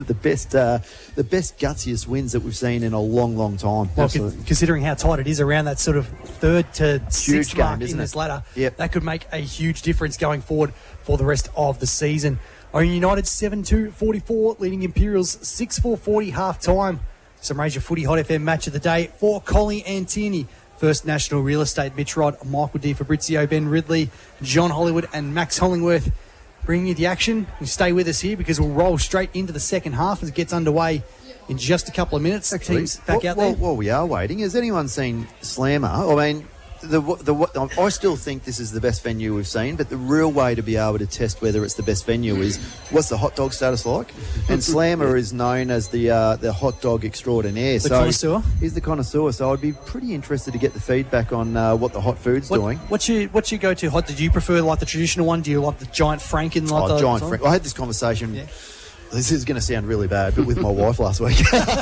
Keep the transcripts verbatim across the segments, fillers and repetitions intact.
The best, uh, the best gutsiest wins that we've seen in a long, long time. Well, con- considering how tight it is around that sort of third to sixth game, mark in isn't this it? ladder, Yep. that could make a huge difference going forward for the rest of the season. Owen United seven two forty-four, leading Imperials six four forty half time. Some Ranger Footy Hot F M match of the day for Collie Antini. First National Real Estate, Mitch Rod, Michael Di Fabrizio, Ben Ridley, John Hollywood and Max Hollingworth bringing you the action. You stay with us here because we'll roll straight into the second half as it gets underway in just a couple of minutes. Actually, Teams back while, out there. While, while we are waiting, has anyone seen Slammer? I mean, the, the I still think this is the best venue we've seen, but the real way to be able to test whether it's the best venue is what's the hot dog status like? And Slammer is known as the uh, the hot dog extraordinaire. The so connoisseur? He's the connoisseur, so I'd be pretty interested to get the feedback on uh, what the hot food's What, doing. what's your what's your go-to hot? Did you prefer like the traditional one? Do you like the giant Franken? Like Oh, the giant Frank. I had this conversation. Yeah. This is going to sound really bad, but with my wife last week.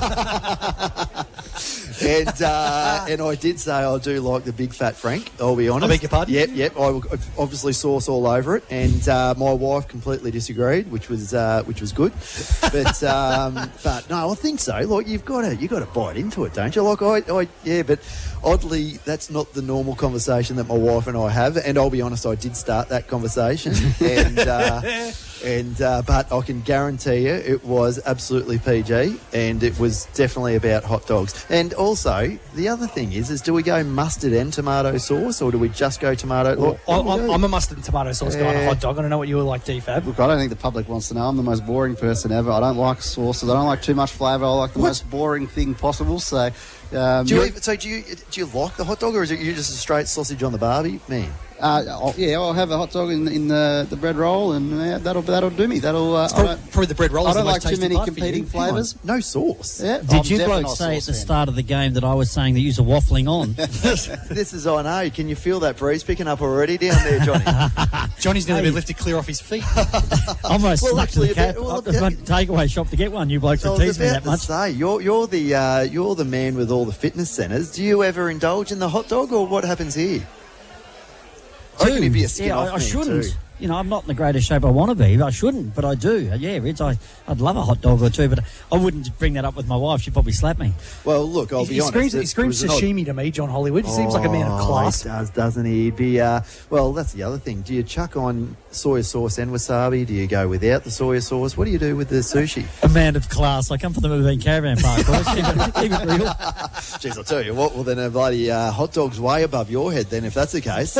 and uh, and I did say I do like the big fat Frank, I'll be honest. I beg your pardon? Yep, yep. I will- obviously sauce all over it. And uh, my wife completely disagreed, which was uh, which was good. But um, but no, I think so. Like you've got to you got to bite into it, don't you? Like I, I yeah, but oddly that's not the normal conversation that my wife and I have. And I'll be honest, I did start that conversation. and uh, and uh, but I can guarantee you it was absolutely P G, and it was definitely about hot dogs. And also the other thing is, is do we go mustard and tomato sauce, or do we just go tomato? Well, Look, I, what do we I'm, do? I'm a mustard and tomato sauce guy on a Yeah. hot dog. I don't know what you were like, D Fab. Look, I don't think the public wants to know. I'm the most boring person ever. I don't like sauces. I don't like too much flavour. I like the What? most boring thing possible. So, um, Do you even, so do you do you like the hot dog, or is it you just a straight sausage on the barbie, man? uh, I'll, yeah, I'll have a hot dog in, in the, the bread roll, and yeah, that'll that'll do me. That'll. Uh, It's I probably, don't, probably the bread roll. I is the don't most like too tasty many part for you. competing Hang on, flavours. no sauce. Yeah, I'm Did you definitely blokes not a say at sauce the fan. start of the game that I was saying that you're waffling on? This is I know. Can you feel that breeze picking up already down there, Johnny? Johnny's nearly Hey. been lifted clear off his feet. I almost Well, snuck to the actually, cat. a bit- well, I a bit- went to the takeaway shop to get one. You blokes I have was teased me about that to much. say you're you're the uh, you're the man with all the fitness centres. Do you ever indulge in the hot dog, or what happens here? I reckon he'd be a skin yeah, off I, I man shouldn't. too. You know, I'm not in the greatest shape I want to be. I shouldn't, but I do. Yeah, Rich, I, I'd love a hot dog or two, but I wouldn't bring that up with my wife. She'd probably slap me. Well, look, I'll he, be he honest. screams, it he screams was an odd- sashimi to me, John Hollywood. He seems like a man of Oh, class. He does, doesn't he? He'd be, uh, well, that's the other thing. Do you chuck on soy sauce and wasabi? Do you go without the soy sauce? What do you do with the sushi? A man of class. I come from the Moving Caravan Park, boys. keep, it, keep it real. Jeez, I'll tell you what. Well, then a bloody uh, hot dog's way above your head. Then, if that's the case.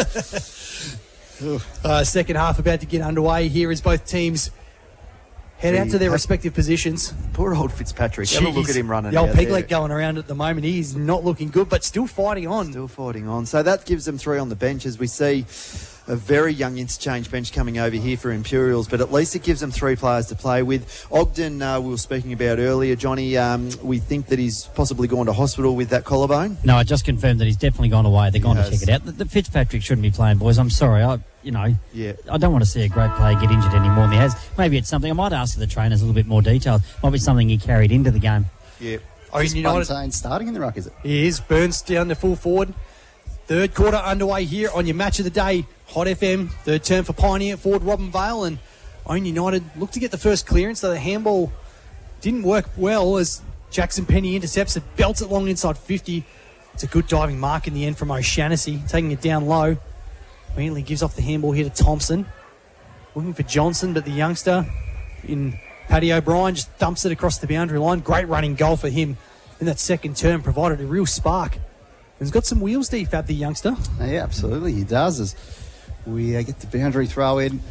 Uh, second half about to get underway here as both teams head out Gee, to their have- respective positions. Poor old Fitzpatrick. Have a look Jeez. at him running. The old out pig there. leg going around at the moment. He's not looking good, but still fighting on. Still fighting on. So that gives them three on the bench as we see a very young interchange bench coming over here for Imperials, but at least it gives them three players to play with. Ogden, uh, we were speaking about earlier, Johnny, um, we think that he's possibly gone to hospital with that collarbone. No, I just confirmed that he's definitely gone away. They're going has. to check it out. The, the Fitzpatrick shouldn't be playing, boys. I'm sorry. I, you know, Yeah. I don't want to see a great player get injured any more than he has. Maybe it's something I might ask the trainers a little bit more detail. Might be something he carried into the game. Yeah. Owen United Buntain starting in the ruck, is it? He is. Burns down to full forward. Third quarter underway here on your match of the day. Hot F M, third term for Pioneer forward Robin Vale, and Owen United looked to get the first clearance, though the handball didn't work well as Jackson Penny intercepts it, belts it long inside fifty. It's a good diving mark in the end from O'Shannessy, taking it down low. Immediately gives off the handball here to Thompson. Looking for Johnson, but the youngster in Paddy O'Brien just dumps it across the boundary line. Great running goal for him in that second term, provided a real spark. He's got some wheels, D Fab, the youngster. Yeah, absolutely, he does. As we uh, get the boundary throw in,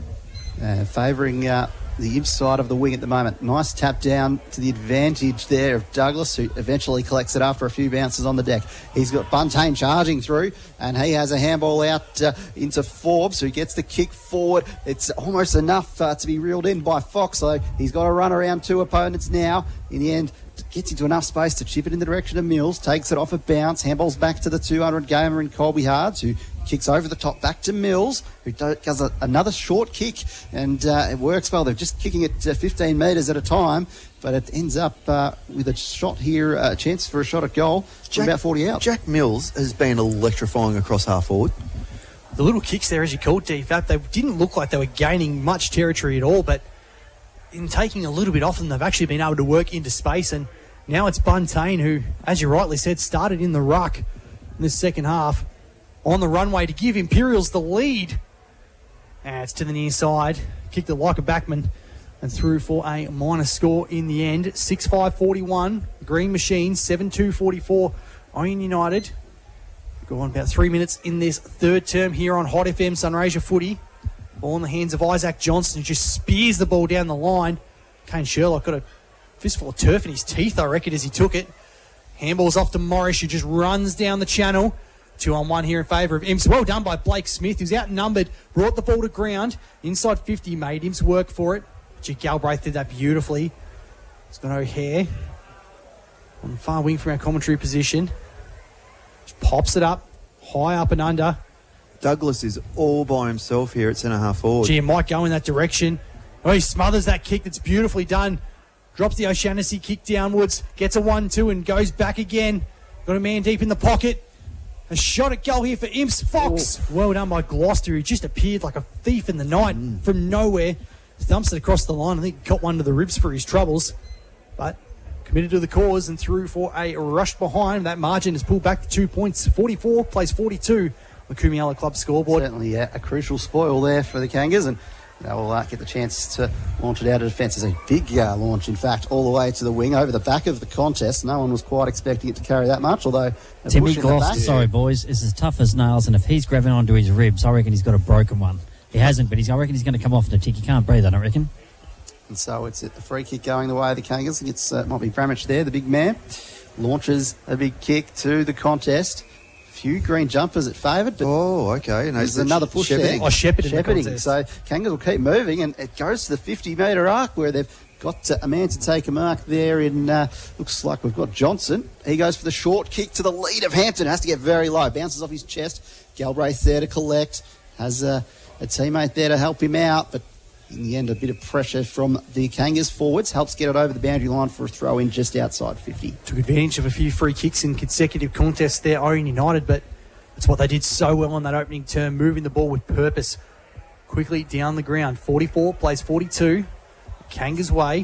uh, favouring uh, the inside of the wing at the moment. Nice tap down to the advantage there of Douglas, who eventually collects it after a few bounces on the deck. He's got Buntain charging through, and he has a handball out uh, into Forbes, who gets the kick forward. It's almost enough uh, to be reeled in by Fox, so he's got to run around two opponents now. In the end, gets into enough space to chip it in the direction of Mills, takes it off a bounce, handballs back to the two hundred gamer in Colby Hards, who kicks over the top back to Mills, who do, does a, another short kick, and uh, it works well. They're just kicking it uh, fifteen metres at a time, but it ends up uh, with a shot here, a uh, chance for a shot at goal from Jack- about forty out. Jack Mills has been electrifying across half forward. The little kicks there, as you called, D Fab, they didn't look like they were gaining much territory at all, but in taking a little bit off them, they've actually been able to work into space, and now it's Buntain who, as you rightly said, started in the ruck in this second half on the runway to give Imperials the lead. And it's to the near side, kicked it like a backman and through for a minus score in the end. six five forty-one, Green Machine, seven two forty-four, Owen United. Go on about three minutes in this third term here on Hot F M Sunraysia Footy. Ball in the hands of Isaac Johnson, who just spears the ball down the line. Kane Sherlock got a fistful of turf in his teeth, I reckon, as he took it. Handball's off to Morris, who just runs down the channel. Two on one here in favour of Imps. Well done by Blake Smith, who's outnumbered, brought the ball to ground. Inside fifty, made Imps work for it. Jake Galbraith did that beautifully. He's got O'Hare on the far wing from our commentary position. Just pops it up, high up and under. Douglas is all by himself here at centre half forward. Gee, it might go in that direction. Oh, he smothers that kick that's beautifully done. Drops the O'Shannessy kick downwards, gets a one two and goes back again. Got a man deep in the pocket. A shot at goal here for Imps. Fox. Oh. Well done by Gloucester, who just appeared like a thief in the night mm. from nowhere. Thumps it across the line. I think got one to the ribs for his troubles. But committed to the cause and through for a rush behind. That margin is pulled back to two points. forty-four plays forty-two. The Kumiala Club scoreboard. Certainly yeah, a crucial spoil there for the Kangas, and they will uh, get the chance to launch it out of defence. It's a big uh, launch, in fact, all the way to the wing, over the back of the contest. No one was quite expecting it to carry that much, although... Timmy Gloucester, sorry, boys, is as tough as nails, and if he's grabbing onto his ribs, I reckon he's got a broken one. He hasn't, but he's, I reckon he's going to come off the tick. He can't breathe, I don't reckon. And so it's a free kick going the way of the Kangas. It's uh, might be Bramich there, the big man. Launches a big kick to the contest. Few green jumpers at favoured, but oh, okay. And there's another push shepherding. there. Oh, shepherding. Shepherding. The so Kangas will keep moving, and it goes to the fifty metre arc where they've got uh, a man to take a mark there. In uh, looks like we've got Johnson. He goes for the short kick to the lead of Hampton. Has to get very low. Bounces off his chest. Galbraith there to collect. Has a, a teammate there to help him out, but in the end, a bit of pressure from the Kangas forwards helps get it over the boundary line for a throw in just outside fifty. Took advantage of a few free kicks in consecutive contests there, Orion United, but that's what they did so well on that opening term, moving the ball with purpose quickly down the ground. forty-four plays forty-two. Kangas way.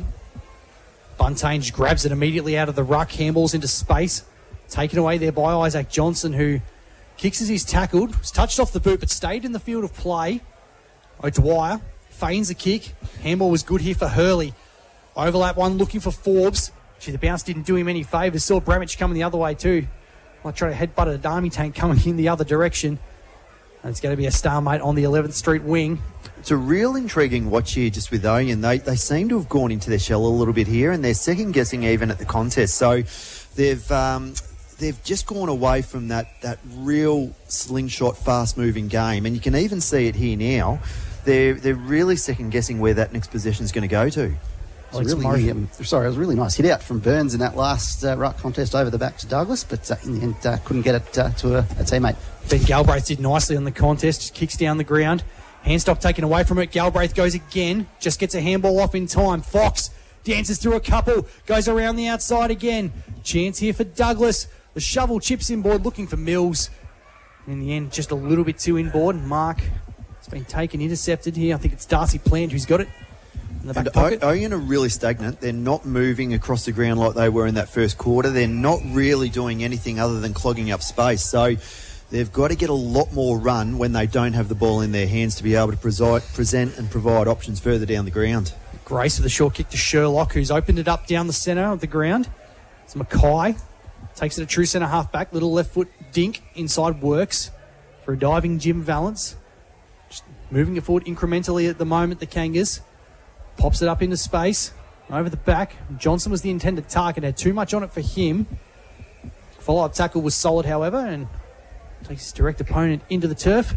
Buntain just grabs it immediately out of the ruck, handballs into space. Taken away there by Isaac Johnson, who kicks as he's tackled. Was touched off the boot, but stayed in the field of play. O'Dwyer feigns the kick. Handball was good here for Hurley. Overlap one, looking for Forbes. Gee, the bounce didn't do him any favours. Saw Bramich coming the other way too. Might try to headbutt a Army tank coming in the other direction. And it's going to be a stalemate on the eleventh Street wing. It's a real intriguing watch here just with Owen. They, they seem to have gone into their shell a little bit here, and they're second-guessing even at the contest. So they've... Um, They've just gone away from that, that real slingshot, fast-moving game, and you can even see it here now. They're they're really second-guessing where that next possession is going to go to. Oh, really, um, sorry, it was a really nice hit out from Burns in that last uh, ruck contest over the back to Douglas, but uh, in the end uh, couldn't get it uh, to a, a teammate. Ben Galbraith did nicely on the contest, just kicks down the ground. Handstop taken away from it. Galbraith goes again, just gets a handball off in time. Fox dances through a couple, goes around the outside again. Chance here for Douglas. The shovel chips inboard, looking for Mills. In the end, just a little bit too inboard. Mark has been taken, intercepted here. I think it's Darcy Plant who's got it in the back and pocket. Owen are really stagnant. They're not moving across the ground like they were in that first quarter. They're not really doing anything other than clogging up space. So they've got to get a lot more run when they don't have the ball in their hands to be able to preside, present and provide options further down the ground. Grace with the short kick to Sherlock, who's opened it up down the centre of the ground. It's Mackay. Takes it a true centre half back. Little left foot dink inside works for a diving Jim Valance. Just moving it forward incrementally at the moment, the Kangas. Pops it up into space. Over the back. Johnson was the intended target. Had too much on it for him. Follow-up tackle was solid, however, and takes his direct opponent into the turf.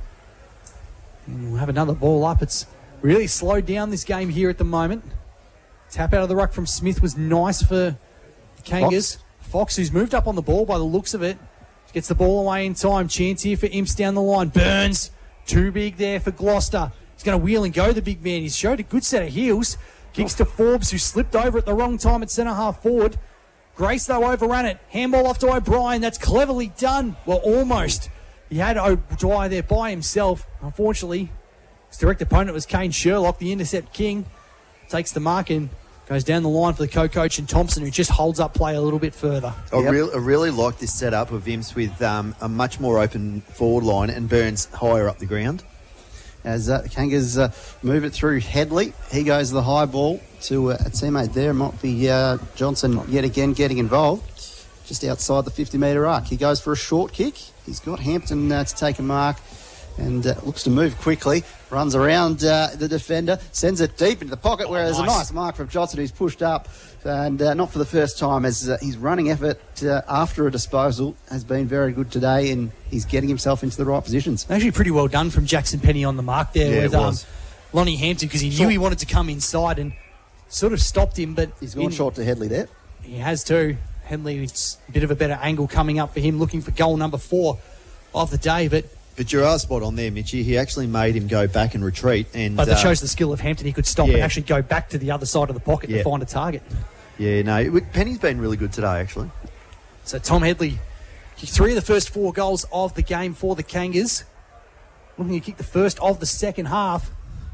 And we'll have another ball up. It's really slowed down this game here at the moment. Tap out of the ruck from Smith was nice for the Kangas. Fox. Fox, who's moved up on the ball by the looks of it, gets the ball away in time. Chance here for Imps down the line. Burns, too big there for Gloucester. He's going to wheel and go, the big man. He's showed a good set of heels. Kicks to Forbes, who slipped over at the wrong time at centre half forward. Grace, though, overran it. Handball off to O'Brien. That's cleverly done. Well, almost. He had O'Dwyer there by himself. Unfortunately, his direct opponent was Kane Sherlock, the intercept king. takes the mark and goes down the line for the co-coach and Thompson, who just holds up play a little bit further. I, Yep. real, I really like this setup of Imps with um, a much more open forward line and Burns higher up the ground. As uh, Kangas uh, move it through Headley. He goes the high ball to uh, a teammate there. Might be uh, Johnson yet again getting involved. Just outside the fifty metre arc. He goes for a short kick. He's got Hampton uh, to take a mark and uh, looks to move quickly. Runs around uh, the defender, sends it deep into the pocket Oh, where there's nice. a nice mark from Johnson, who's pushed up. And uh, not for the first time, as uh, his running effort uh, after a disposal has been very good today, and he's getting himself into the right positions. Actually pretty well done from Jackson Penny on the mark there Yeah, with it um, was. Lonnie Hampton, because he knew he wanted to come inside and sort of stopped him, but He's gone in- short to Headley there. he has too. Henley, it's a bit of a better angle coming up for him, looking for goal number four of the day, but But you are spot on there, Mitchie. He actually made him go back and retreat. And but that uh, shows the skill of Hampton. He could stop and yeah. actually go back to the other side of the pocket Yeah. to find a target. Yeah, no, it- Penny's been really good today, actually. So Tom Headley kicked three of the first four goals of the game for the Kangas. Looking to kick the first of the second half.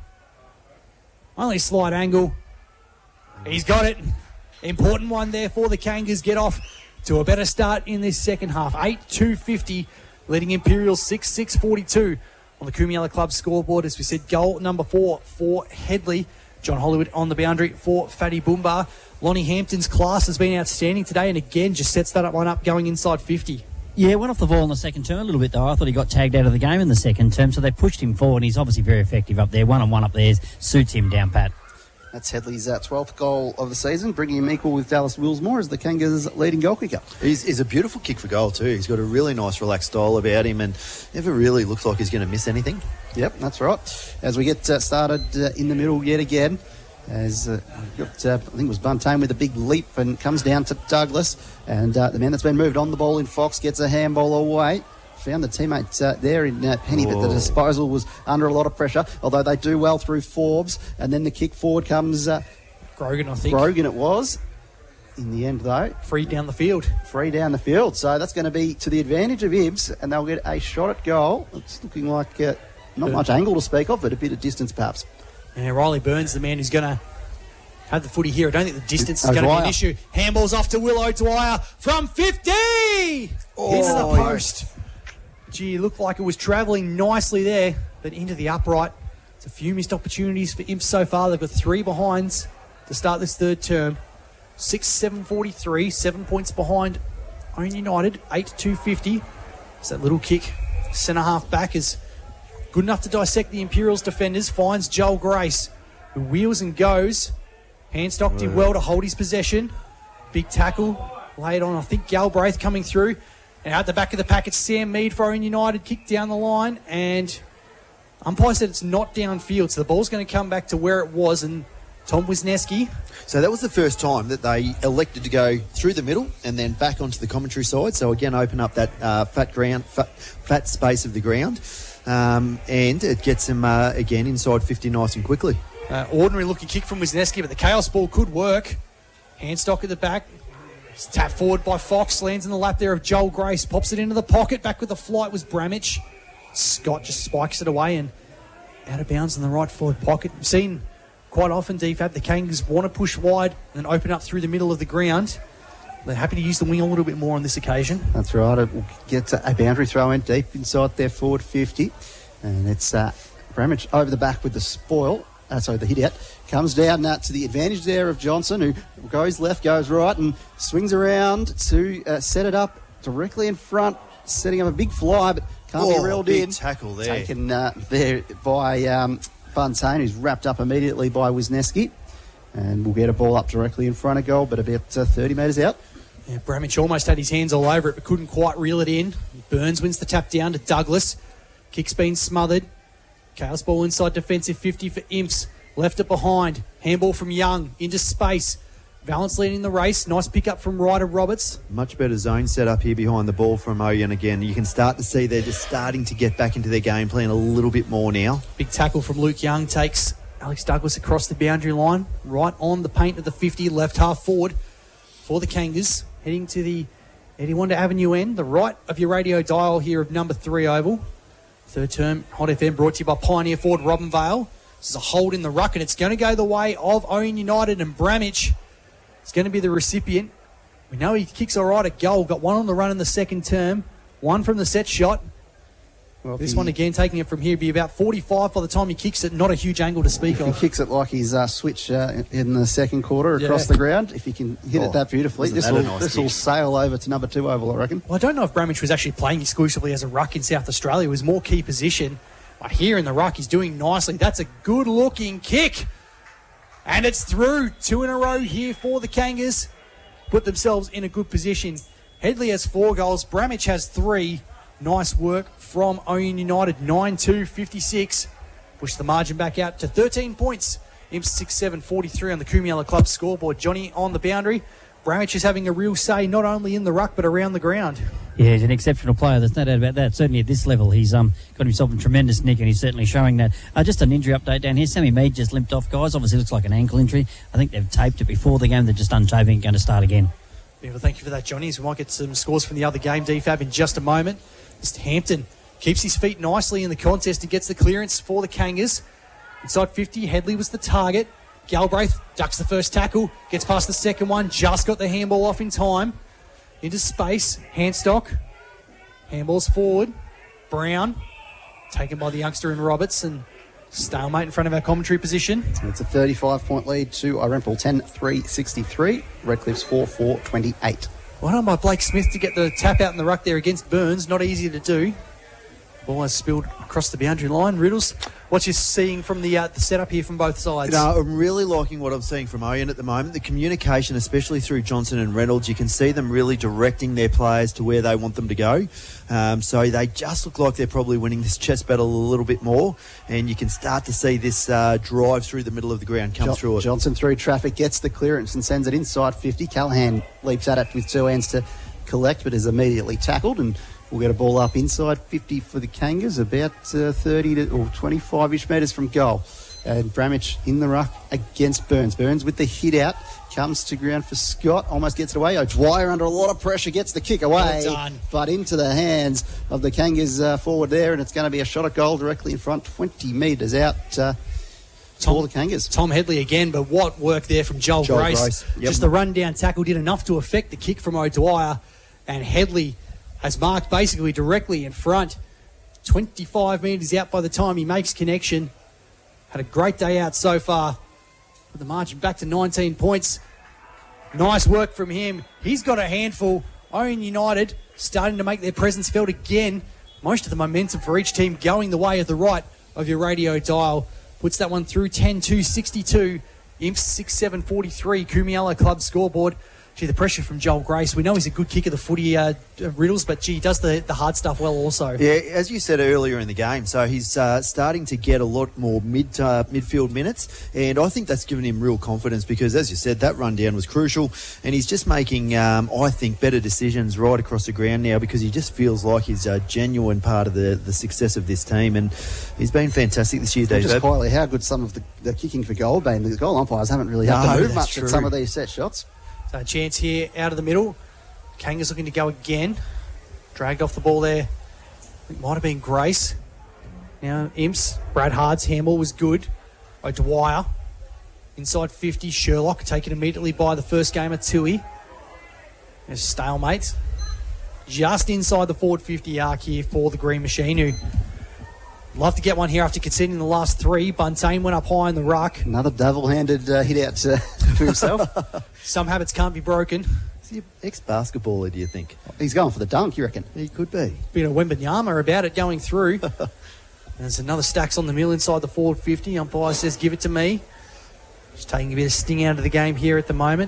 Only slight angle. He's got it. Important one there for the Kangas. Get off to a better start in this second half. eight two fifty, leading Imperial six six forty-two on the Kumiala Club scoreboard. As we said, goal number four for Headley. John Hollywood on the boundary for Fatty Boomba. Lonnie Hampton's class has been outstanding today, and again just sets that one up going inside fifty. Yeah, went off the ball in the second term a little bit, though. I thought he got tagged out of the game in the second term, so they pushed him forward. He's obviously very effective up there. One-on-one up there suits him down pat. That's Headley's uh, twelfth goal of the season, bringing him equal with Dallas Willsmore as the Kangas' leading goal kicker. He's, he's a beautiful kick for goal, too. He's got a really nice, relaxed style about him and never really looks like he's going to miss anything. Yep, that's right. As we get uh, started uh, in the middle yet again, as uh, we've got, uh, I think it was Buntain with a big leap and comes down to Douglas. And uh, the man that's been moved on the ball in Fox gets a handball away. Found the teammate uh, there in uh, Penny, but the Oh. disposal was under a lot of pressure, although they do well through Forbes. And then the kick forward comes uh, Grogan, I think, Grogan, it was. In the end, though, free down the field. free down the field. So that's going to be to the advantage of Ibs, and they'll get a shot at goal. It's looking like uh, not much angle to speak of, but a bit of distance perhaps. And Riley Burns, the man who's going to have the footy here. I don't think the distance is Oh, going to be an Dwyer. issue. Handball's off to Will O'Dwyer from fifty! Into the Oh, post. Gee, it looked like it was travelling nicely there, but into the upright. It's a few missed opportunities for Imps so far. They've got three behinds to start this third term. six seven forty-three, seven points behind Own United, eight two fifty. So that little kick, centre half back, is good enough to dissect the Imperials defenders. Finds Joel Grace, who wheels and goes. Handstock did well to hold his possession. Big tackle laid on, I think, Galbraith coming through. And out the back of the pack, it's Sam Mead for Own United. Kick down the line, and umpire said it's not downfield, so the ball's going to come back to where it was. And Tom Wisniewski, So that was the first time that they elected to go through the middle and then back onto the commentary side. So again, open up that uh, fat ground, fat, fat space of the ground, um, and it gets them uh, again inside fifty nice and quickly. uh, ordinary looking kick from Wisniewski, but the chaos ball could work. Handstock at the back. It's tapped forward by Fox, lands in the lap there of Joel Grace, pops it into the pocket. Back with the flight was Bramich. Scott just spikes it away and out of bounds in the right forward pocket. We've seen quite often, D FAB, the Kangas want to push wide and then open up through the middle of the ground. They're happy to use the wing a little bit more on this occasion. That's right. It will get a boundary throw in deep inside their forward fifty. And it's uh, Bramich over the back with the spoil. Uh, sorry, the hit out. Comes down uh, to the advantage there of Johnson, who goes left, goes right, and swings around to uh, set it up directly in front, setting up a big fly, but can't Oh, be reeled big in. tackle there. Taken uh, there by um, Buntain, who's wrapped up immediately by Wisniewski. And we'll get a ball up directly in front of goal, but about uh, thirty metres out. Yeah, Bramich almost had his hands all over it, but couldn't quite reel it in. Burns wins the tap down to Douglas. Kick's been smothered. Chaos ball inside defensive fifty for Imps. Left it behind. Handball from Young into space. Valence leading the race. Nice pick up from Ryder Roberts. Much better zone set up here behind the ball from Oyen again. You can start to see they're just starting to get back into their game plan a little bit more now. Big tackle from Luke Young takes Alex Douglas across the boundary line. Right on the paint of the fifty. Left half forward for the Kangas. Heading to the Eddie Wonder Avenue end. The right of your radio dial here of number three oval. Third term Hot F M brought to you by Pioneer Ford Robinvale. This is a hold in the ruck, and it's going to go the way of Owen United, and Bramich is going to be the recipient. We know he kicks all right at goal. Got one on the run in the second term, one from the set shot. Well, This he, one again, taking it from here, be about forty-five by the time he kicks it. Not a huge angle to speak If of. he kicks it like his uh, switch uh, in the second quarter across Yeah. the ground, if he can hit Oh, it that beautifully, wasn't this that will a nice this will kick? sail over to number two oval, I reckon. Well, I don't know if Bramich was actually playing exclusively as a ruck in South Australia. It was more key position. But here in the ruck, he's doing nicely. That's a good-looking kick. And it's through. Two in a row here for the Kangas. Put themselves in a good position. Headley has four goals. Bramich has three. Nice work from Owen United. nine two fifty-six. Push the margin back out to thirteen points. Imps six seven forty-three on the Coomiella Club scoreboard. Johnny on the boundary. Bramich is having a real say not only in the ruck but around the ground. Yeah, he's an exceptional player. There's no doubt about that. Certainly at this level, he's um, got himself in tremendous nick, and he's certainly showing that. Uh, just an injury update down here. Sammy Mead just limped off, guys. Obviously, looks like an ankle injury. I think they've taped it before the game. They're just untaping it, going to start again. Yeah, well, thank you for that, Johnny. As we might get some scores from the other game, D F A B, in just a moment. Mister Hampton keeps his feet nicely in the contest and gets the clearance for the Kangas. Inside fifty, Headley was the target. Galbraith ducks the first tackle, gets past the second one, just got the handball off in time. Into space, Handstock. Handball's forward. Brown, taken by the youngster in Roberts, and stalemate in front of our commentary position. It's a thirty-five point lead to Iremple, ten three sixty-three. Redcliffe's four four twenty-eight. Well done by Blake Smith to get the tap out in the ruck there against Burns. Not easy to do. Ball has spilled across the boundary line. Riddles, what you're seeing from the, uh, the setup here from both sides? No, I'm really liking what I'm seeing from Owen at the moment. The communication, especially through Johnson and Reynolds, you can see them really directing their players to where they want them to go. Um, so they just look like they're probably winning this chess battle a little bit more, and you can start to see this uh, drive through the middle of the ground come Jo- through it. Johnson through traffic, gets the clearance and sends it inside fifty. Callahan leaps at it with two hands to collect, but is immediately tackled, and we'll get a ball up inside fifty for the Kangas, about uh, thirty to, or twenty-five-ish metres from goal. And Bramich in the ruck against Burns. Burns with the hit out, comes to ground for Scott, almost gets it away. O'Dwyer under a lot of pressure, gets the kick away, Well done. but into the hands of the Kangas uh, forward there, and it's going to be a shot at goal directly in front, twenty metres out uh, for the Kangas. Tom Headley again, but what work there from Joel, Joel Grace. Grace, yep. Just the run-down tackle did enough to affect the kick from O'Dwyer, and Headley has marked basically directly in front. twenty-five metres out by the time he makes connection. Had a great day out so far. With the margin back to nineteen points. Nice work from him. He's got a handful. Owen United starting to make their presence felt again. Most of the momentum for each team going the way of the right of your radio dial. Puts that one through ten two sixty-two. Imps six seven forty-three. Coomiella Club scoreboard. Gee, the pressure from Joel Grace. We know he's a good kicker, the footy uh, Riddles, but gee, he does the, the hard stuff well also. Yeah, as you said earlier in the game, so he's uh, starting to get a lot more mid uh, midfield minutes, and I think that's given him real confidence because, as you said, that rundown was crucial, and he's just making, um, I think, better decisions right across the ground now because he just feels like he's a genuine part of the, the success of this team, and he's been fantastic this year, Dave. Just quietly, how good some of the, the kicking for goal been. The goal umpires haven't really had No, to move that's much true. at some of these set shots. So a chance here out of the middle. Kanga's looking to go again. Dragged off the ball there. It might have been Grace. Now Imps. Brad Hard's handball was good. O'Dwyer. Inside fifty. Sherlock taken immediately by the first game at Tui. There's stalemate. Just inside the forward fifty arc here for the Green Machine, who love to get one here after conceding the last three. Buntain went up high in the ruck. Another double-handed uh, hit out to, to himself. Some habits can't be broken. Is he an ex-basketballer, do you think? He's going for the dunk, you reckon? He could be. Bit of Wembanyama about it going through. There's another stacks on the mill inside the forward fifty. Umpire says, give it to me. Just taking a bit of sting out of the game here at the moment.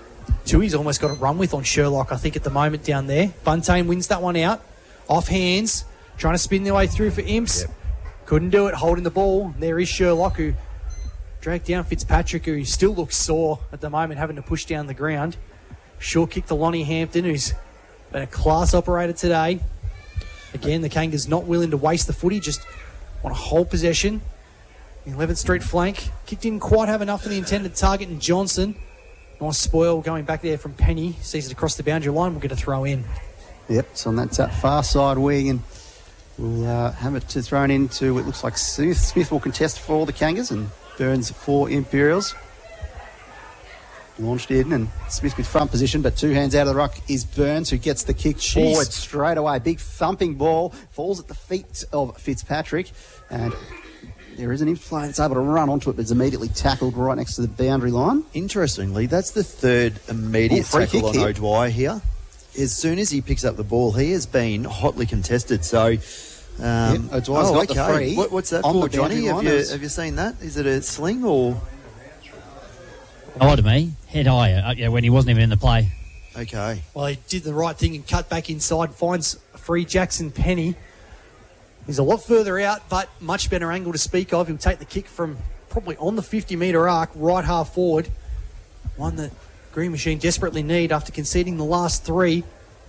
Tui's almost got a run with on Sherlock, I think, at the moment down there. Buntain wins that one out. Off hands. Trying to spin their way through for Imps. Yep. Couldn't do it, holding the ball. There is Sherlock, who dragged down Fitzpatrick, who still looks sore at the moment, having to push down the ground. Short kick to Lonnie Hampton, who's been a class operator today. Again, the Kangas not willing to waste the footy, just want to hold possession. The eleventh Street flank. Kick didn't quite have enough for the intended target in Johnson. Nice spoil going back there from Penny. Sees it across the boundary line. We'll get a throw in. Yep, it's on that uh, far side wing, and will uh, have it thrown into, it looks like Smith. Smith will contest for the Kangas and Burns for Imperials. Launched in and Smith with front position, but two hands out of the ruck is Burns, who gets the kick Jeez. forward straight away. Big thumping ball, falls at the feet of Fitzpatrick, and there is an in-play that's able to run onto it, but is immediately tackled right next to the boundary line. Interestingly, that's the third immediate Ooh, free tackle on kick here. O'Dwyer here. As soon as he picks up the ball, he has been hotly contested. So, um, Yep, O'Dwyer's oh, got the okay. free What, what's that on for, the boundary Johnny? Have line. you, It's- have you seen that? Is it a sling or? Oh, to me, head high, uh, yeah, when he wasn't even in the play. Okay. Well, he did the right thing and cut back inside, finds free Jackson Penny. He's a lot further out, but much better angle to speak of. He'll take the kick from probably on the fifty metre arc, right half forward. One that Green Machine desperately need after conceding the last three.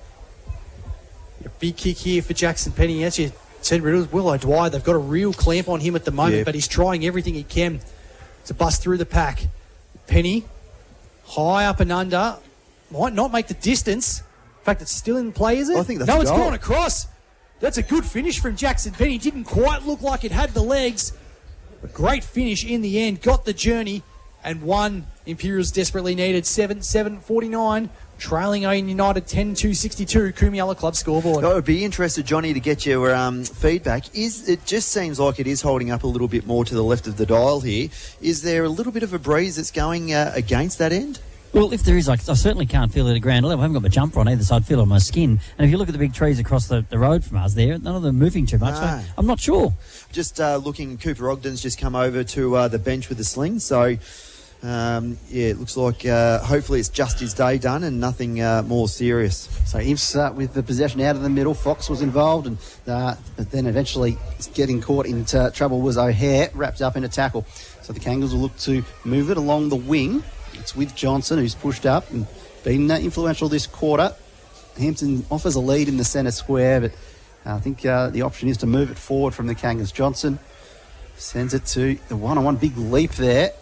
A big kick here for Jackson Penny. As you said, Will O'Dwyer, they've got a real clamp on him at the moment, Yep. but he's trying everything he can to bust through the pack. Penny, high up and under, might not make the distance. In fact, it's still in play, is it? I think that's no, a it's goal. gone across. That's a good finish from Jackson Penny. Didn't quite look like it had the legs. A great finish in the end. Got the journey and won. Imperials desperately needed. seven seven forty-nine. Trailing Owen United ten two sixty-two. Kumiala Club scoreboard. I would be interested, Johnny, to get your um, feedback. Is it just seems like it is holding up a little bit more to the left of the dial here? Is there a little bit of a breeze that's going uh, against that end? Well, if there is, I, I certainly can't feel it at ground level. I haven't got my jumper on either, so I'd feel it on my skin. And if you look at the big trees across the, the road from us there, none of them are moving too much. No. So I'm not sure. Just uh, looking, Cooper Ogden's just come over to uh, the bench with the sling. So, um, yeah, it looks like uh, hopefully it's just his day done and nothing uh, more serious. So Imps uh, with the possession out of the middle. Fox was involved, and uh, but then eventually getting caught in uh, trouble was O'Hare, wrapped up in a tackle. So the Kangas will look to move it along the wing. It's with Johnson, who's pushed up and been uh, influential this quarter. Hampton offers a lead in the centre square, but I think uh, the option is to move it forward from the Kangas. Johnson sends it to the one-on-one, big leap there.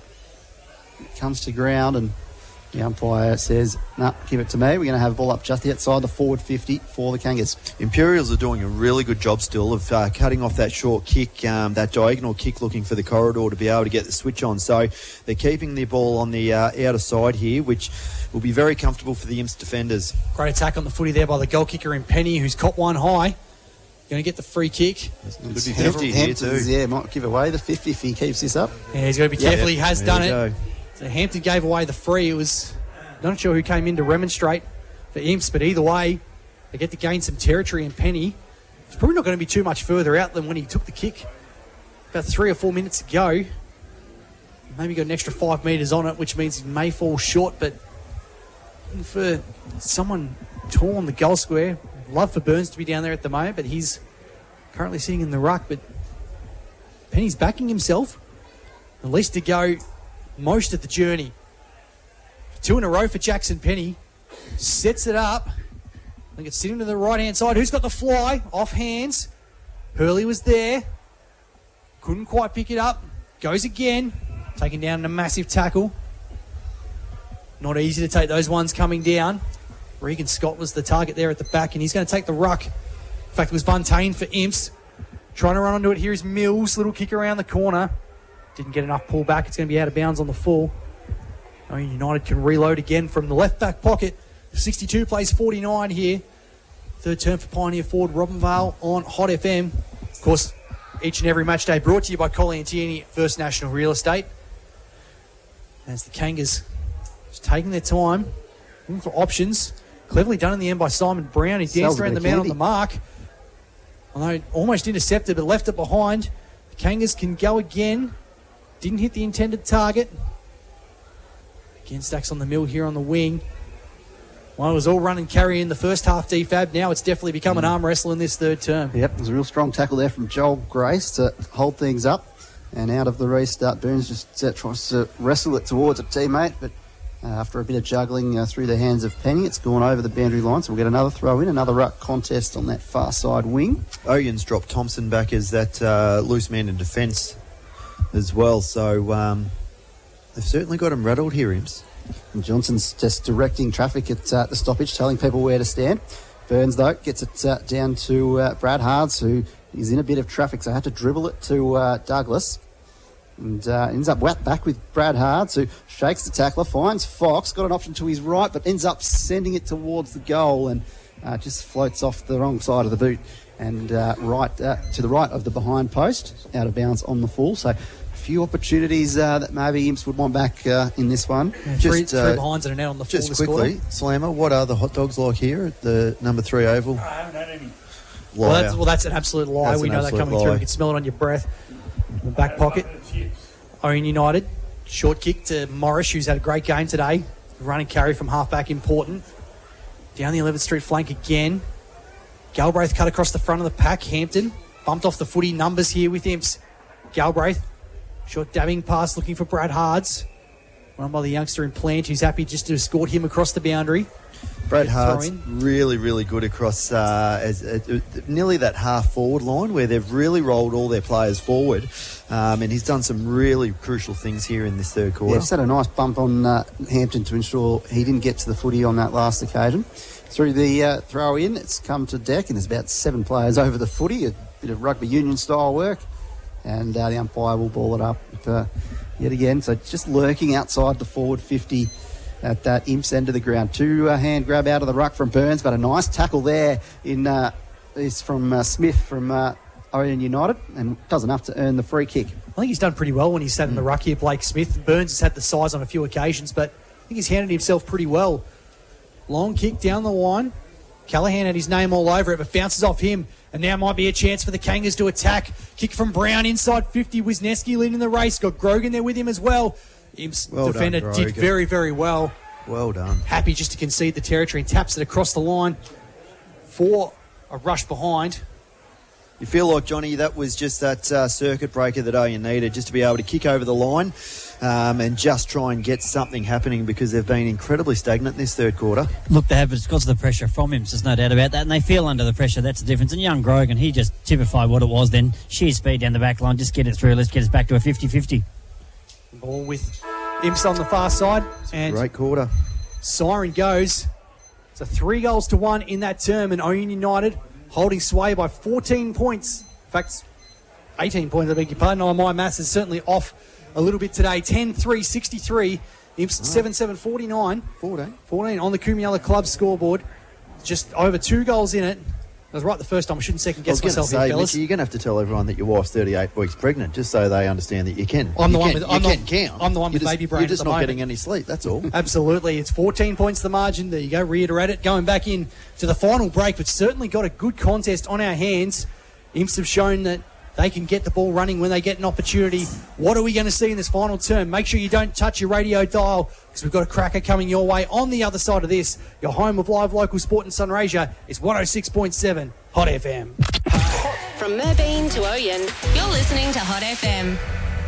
It comes to ground, and the umpire says, no, nah, give it to me. We're going to have a ball up just outside the forward fifty for the Kangas. Imperials are doing a really good job still of uh, cutting off that short kick, um, that diagonal kick, looking for the corridor to be able to get the switch on. So they're keeping the ball on the uh, outer side here, which will be very comfortable for the Imps defenders. Great attack on the footy there by the goal kicker in Penny, who's caught one high. Going to get the free kick. Could be fifty here too. Hampton's, yeah, might give away the fifty if he keeps this up. Yeah, he's got to be careful. He has There done you it. go. So Hampton gave away the free. It was not sure who came in to remonstrate for Imps, but either way, they get to gain some territory in Penny. It's probably not going to be too much further out than when he took the kick about three or four minutes ago. Maybe got an extra five metres on it, which means he may fall short, but for someone tall on the goal square, love for Burns to be down there at the moment, but he's currently sitting in the ruck, but Penny's backing himself at least to go most of the journey. Two in a row for Jackson Penny. Sets it up. I think it's sitting to the right-hand side. Who's got the fly? Off hands. Hurley was there. Couldn't quite pick it up. Goes again. Taken down in a massive tackle. Not easy to take those ones coming down. Regan Scott was the target there at the back, and he's going to take the ruck. In fact, it was Buntain for Imps. Trying to run onto it. Here's Mills. Little kick around the corner. Didn't get enough pull back. It's going to be out of bounds on the full. Owen United can reload again from the left back pocket. sixty-two plays forty-nine here. Third term for Pioneer Ford, Robinvale on Hot F M. Of course, each and every match day brought to you by Collie and Tierney, First National Real Estate. As the Kangas just taking their time, looking for options. Cleverly done in the end by Simon Brown. He danced Sells a around bit the of man on candy. the mark. Although almost intercepted, but left it behind. The Kangas can go again. Didn't hit the intended target. Again, Stacks on the mill here on the wing. Well, it was all run and carry in the first half D FAB. Now it's definitely become an arm wrestle in this third term. Yep, there's a real strong tackle there from Joel Grace to hold things up. And out of the restart, Burns just uh, tries to wrestle it towards a teammate, but uh, after a bit of juggling uh, through the hands of Penny, it's gone over the boundary line, so we'll get another throw in, another ruck contest on that far side wing. Ogan's dropped Thompson back as that uh, loose man in defence as well. So um, they've certainly got him rattled here, Imps. And Johnson's just directing traffic at uh, the stoppage, telling people where to stand. Burns, though, gets it uh, down to uh, Brad Hards, who He's in a bit of traffic, so I had to dribble it to uh, Douglas. And uh, ends up whacked back with Brad Hards, who shakes the tackler, finds Fox, got an option to his right, but ends up sending it towards the goal and uh, just floats off the wrong side of the boot and uh, right uh, to the right of the behind post, out of bounds on the full. So a few opportunities uh, that maybe Imps would want back uh, in this one. Yeah, Just, three, three uh, behinds and an out on the full. Just to quickly, score. Slammer, what are the hot dogs like here at the number three oval? I haven't had any. Well Liar. that's, well, that's an absolute lie. That's we an know that absolute coming through. lie. You can smell it on your breath. In the back pocket. Owen United. Short kick to Morris, who's had a great game today. Run and carry from halfback, important. Down the eleventh Street flank again. Galbraith cut across the front of the pack. Hampton bumped off the footy. Numbers here with Imps. Galbraith. Short dabbing pass looking for Brad Hards. Run by the youngster in Plant, who's happy just to escort him across the boundary. Brad Good throw Hart's in. really, really good across uh, as, uh, nearly that half forward line where they've really rolled all their players forward, um, and he's done some really crucial things here in this third Yeah, quarter. just had a nice bump on uh, Hampton to ensure he didn't get to the footy on that last occasion. Through the uh, throw in, it's come to deck, and there's about seven players over the footy, a bit of rugby union style work, and uh, the umpire will ball it up uh, yet again. So just lurking outside the forward fifty at that Imps end of the ground. Two uh, hand grab out of the ruck from Burns, but a nice tackle there in uh, is from uh, Smith from uh, Orion United, and does enough to earn the free kick. I think he's done pretty well when he's sat in the ruck here, Blake Smith. Burns has had the size on a few occasions, but I think he's handled himself pretty well. Long kick down the line. Callahan had his name all over it, but bounces off him. And now might be a chance for the Kangas to attack. Kick from Brown inside fifty. Wisniewski leading the race. Got Grogan there with him as well. Imps Well done, defender did Grogan. very, very well. Well done. Happy just to concede the territory and taps it across the line for a rush behind. You feel like, Johnny, that was just that uh, circuit breaker that Owen needed, just to be able to kick over the line um, and just try and get something happening, because they've been incredibly stagnant in this third quarter. Look, they have, but it's because of the pressure from him, so there's no doubt about that. And they feel under the pressure, that's the difference. And young Grogan, he just typified what it was then. Sheer speed down the back line, just get it through. Let's get us back to a fifty-fifty. Ball with Imps on the far side. And Great quarter. siren goes. So three goals to one in that term, and Owen United holding sway by fourteen points. In fact, eighteen points, I beg your pardon. Oh, my maths is certainly off a little bit today. ten three sixty-three. Imps seven seven forty-nine. fourteen. fourteen on the Kumiala Club scoreboard. Just over two goals in it. I was right the first time. I shouldn't second I was guess going to myself say, here, fellas. Mitchie, you're going to have to tell everyone that your wife's thirty-eight weeks pregnant, just so they understand that you can. I'm you the one can, with- you I'm the- can count. I'm the one You're with just- baby brain You're at just the not moment. getting any sleep, that's all. Absolutely. It's fourteen points the margin. There you go. Reiterate it. Going back in to the final break, but certainly got a good contest on our hands. Imps have shown that they can get the ball running when they get an opportunity. What are we going to see in this final term? Make sure you don't touch your radio dial, because we've got a cracker coming your way. On the other side of this, your home of live local sport in Sunraysia is one oh six point seven Hot F M. From Merbeen to Oyen, you're listening to Hot F M.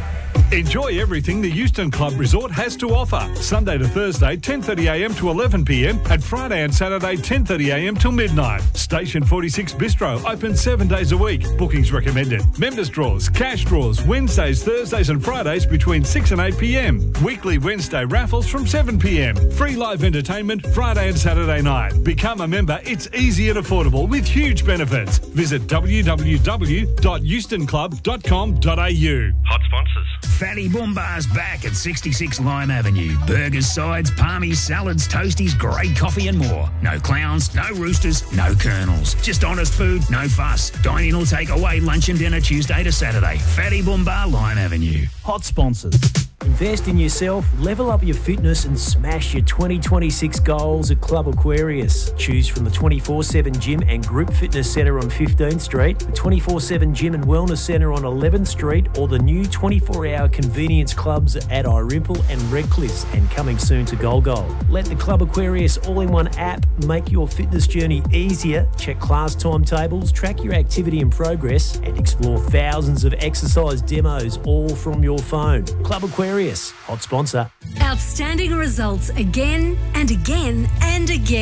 Enjoy everything the Euston Club Resort has to offer. Sunday to Thursday, ten thirty a m to eleven p m, and Friday and Saturday, ten thirty a m till midnight. Station forty-six Bistro, open seven days a week. Bookings recommended. Members draws, cash draws, Wednesdays, Thursdays and Fridays between six and eight p m. Weekly Wednesday raffles from seven p m. Free live entertainment Friday and Saturday night. Become a member. It's easy and affordable with huge benefits. Visit w w w dot euston club dot com dot a u. Hot sponsors. Fatty Boombar's back at sixty-six Lime Avenue. Burgers, sides, palmies, salads, toasties, great coffee and more. No clowns, no roosters, no colonels. Just honest food, no fuss. Dine in or take away lunch and dinner Tuesday to Saturday. Fatty Boombar, Lime Avenue. Hot sponsors. Invest in yourself, level up your fitness and smash your twenty twenty-six goals at Club Aquarius. Choose from the twenty-four seven Gym and Group Fitness Centre on fifteenth Street, the twenty-four seven Gym and Wellness Centre on eleventh Street, or the new twenty-four hour convenience clubs at Irimple and Redcliffe, and coming soon to Golgol. Let the Club Aquarius all-in-one app make your fitness journey easier. Check class timetables, track your activity and progress, and explore thousands of exercise demos all from your phone. Club Aquarius, hot sponsor. Outstanding results again and again and again.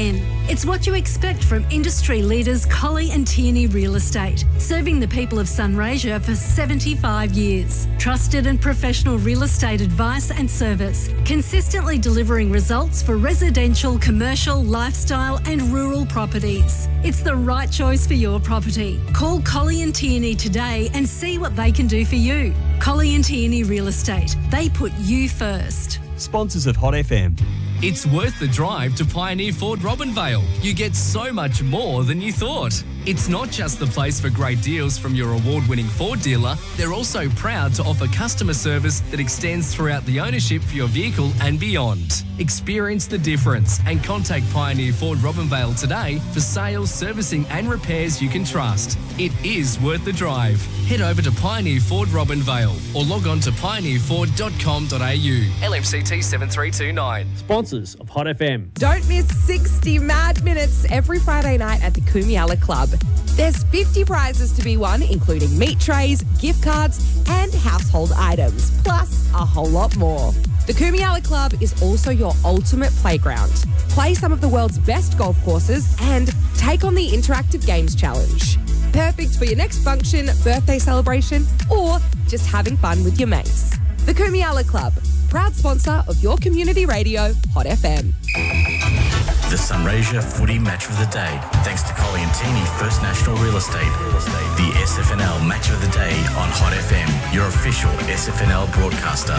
It's what you expect from industry leaders Colley and Tierney Real Estate, serving the people of Sunraysia for seventy-five years. Trusted and professional real estate advice and service, consistently delivering results for residential, commercial, lifestyle and rural properties. It's the right choice for your property. Call Colley and Tierney today and see what they can do for you. Colley and Tierney Real Estate. They put you first. Sponsors of Hot F M. It's worth the drive to Pioneer Ford Robinvale. You get so much more than you thought. It's not just the place for great deals from your award-winning Ford dealer. They're also proud to offer customer service that extends throughout the ownership for your vehicle and beyond. Experience the difference and contact Pioneer Ford Robinvale today for sales, servicing and repairs you can trust. It is worth the drive. Head over to Pioneer Ford Robinvale or log on to pioneer ford dot com dot a u. L M C T seven three two nine. Sponsors of Hot F M. Don't miss sixty mad minutes every Friday night at the Kumiala Club. There's fifty prizes to be won, including meat trays, gift cards, and household items, plus a whole lot more. The Kumiala Club is also your ultimate playground. Play some of the world's best golf courses and take on the Interactive Games Challenge. Perfect for your next function, birthday celebration, or just having fun with your mates. The Kumiala Club, proud sponsor of your community radio, Hot F M. The Sunraysia Footy Match of the Day, thanks to Colley and Tierney First National Real Estate. The S F N L Match of the Day on Hot F M, your official S F N L broadcaster.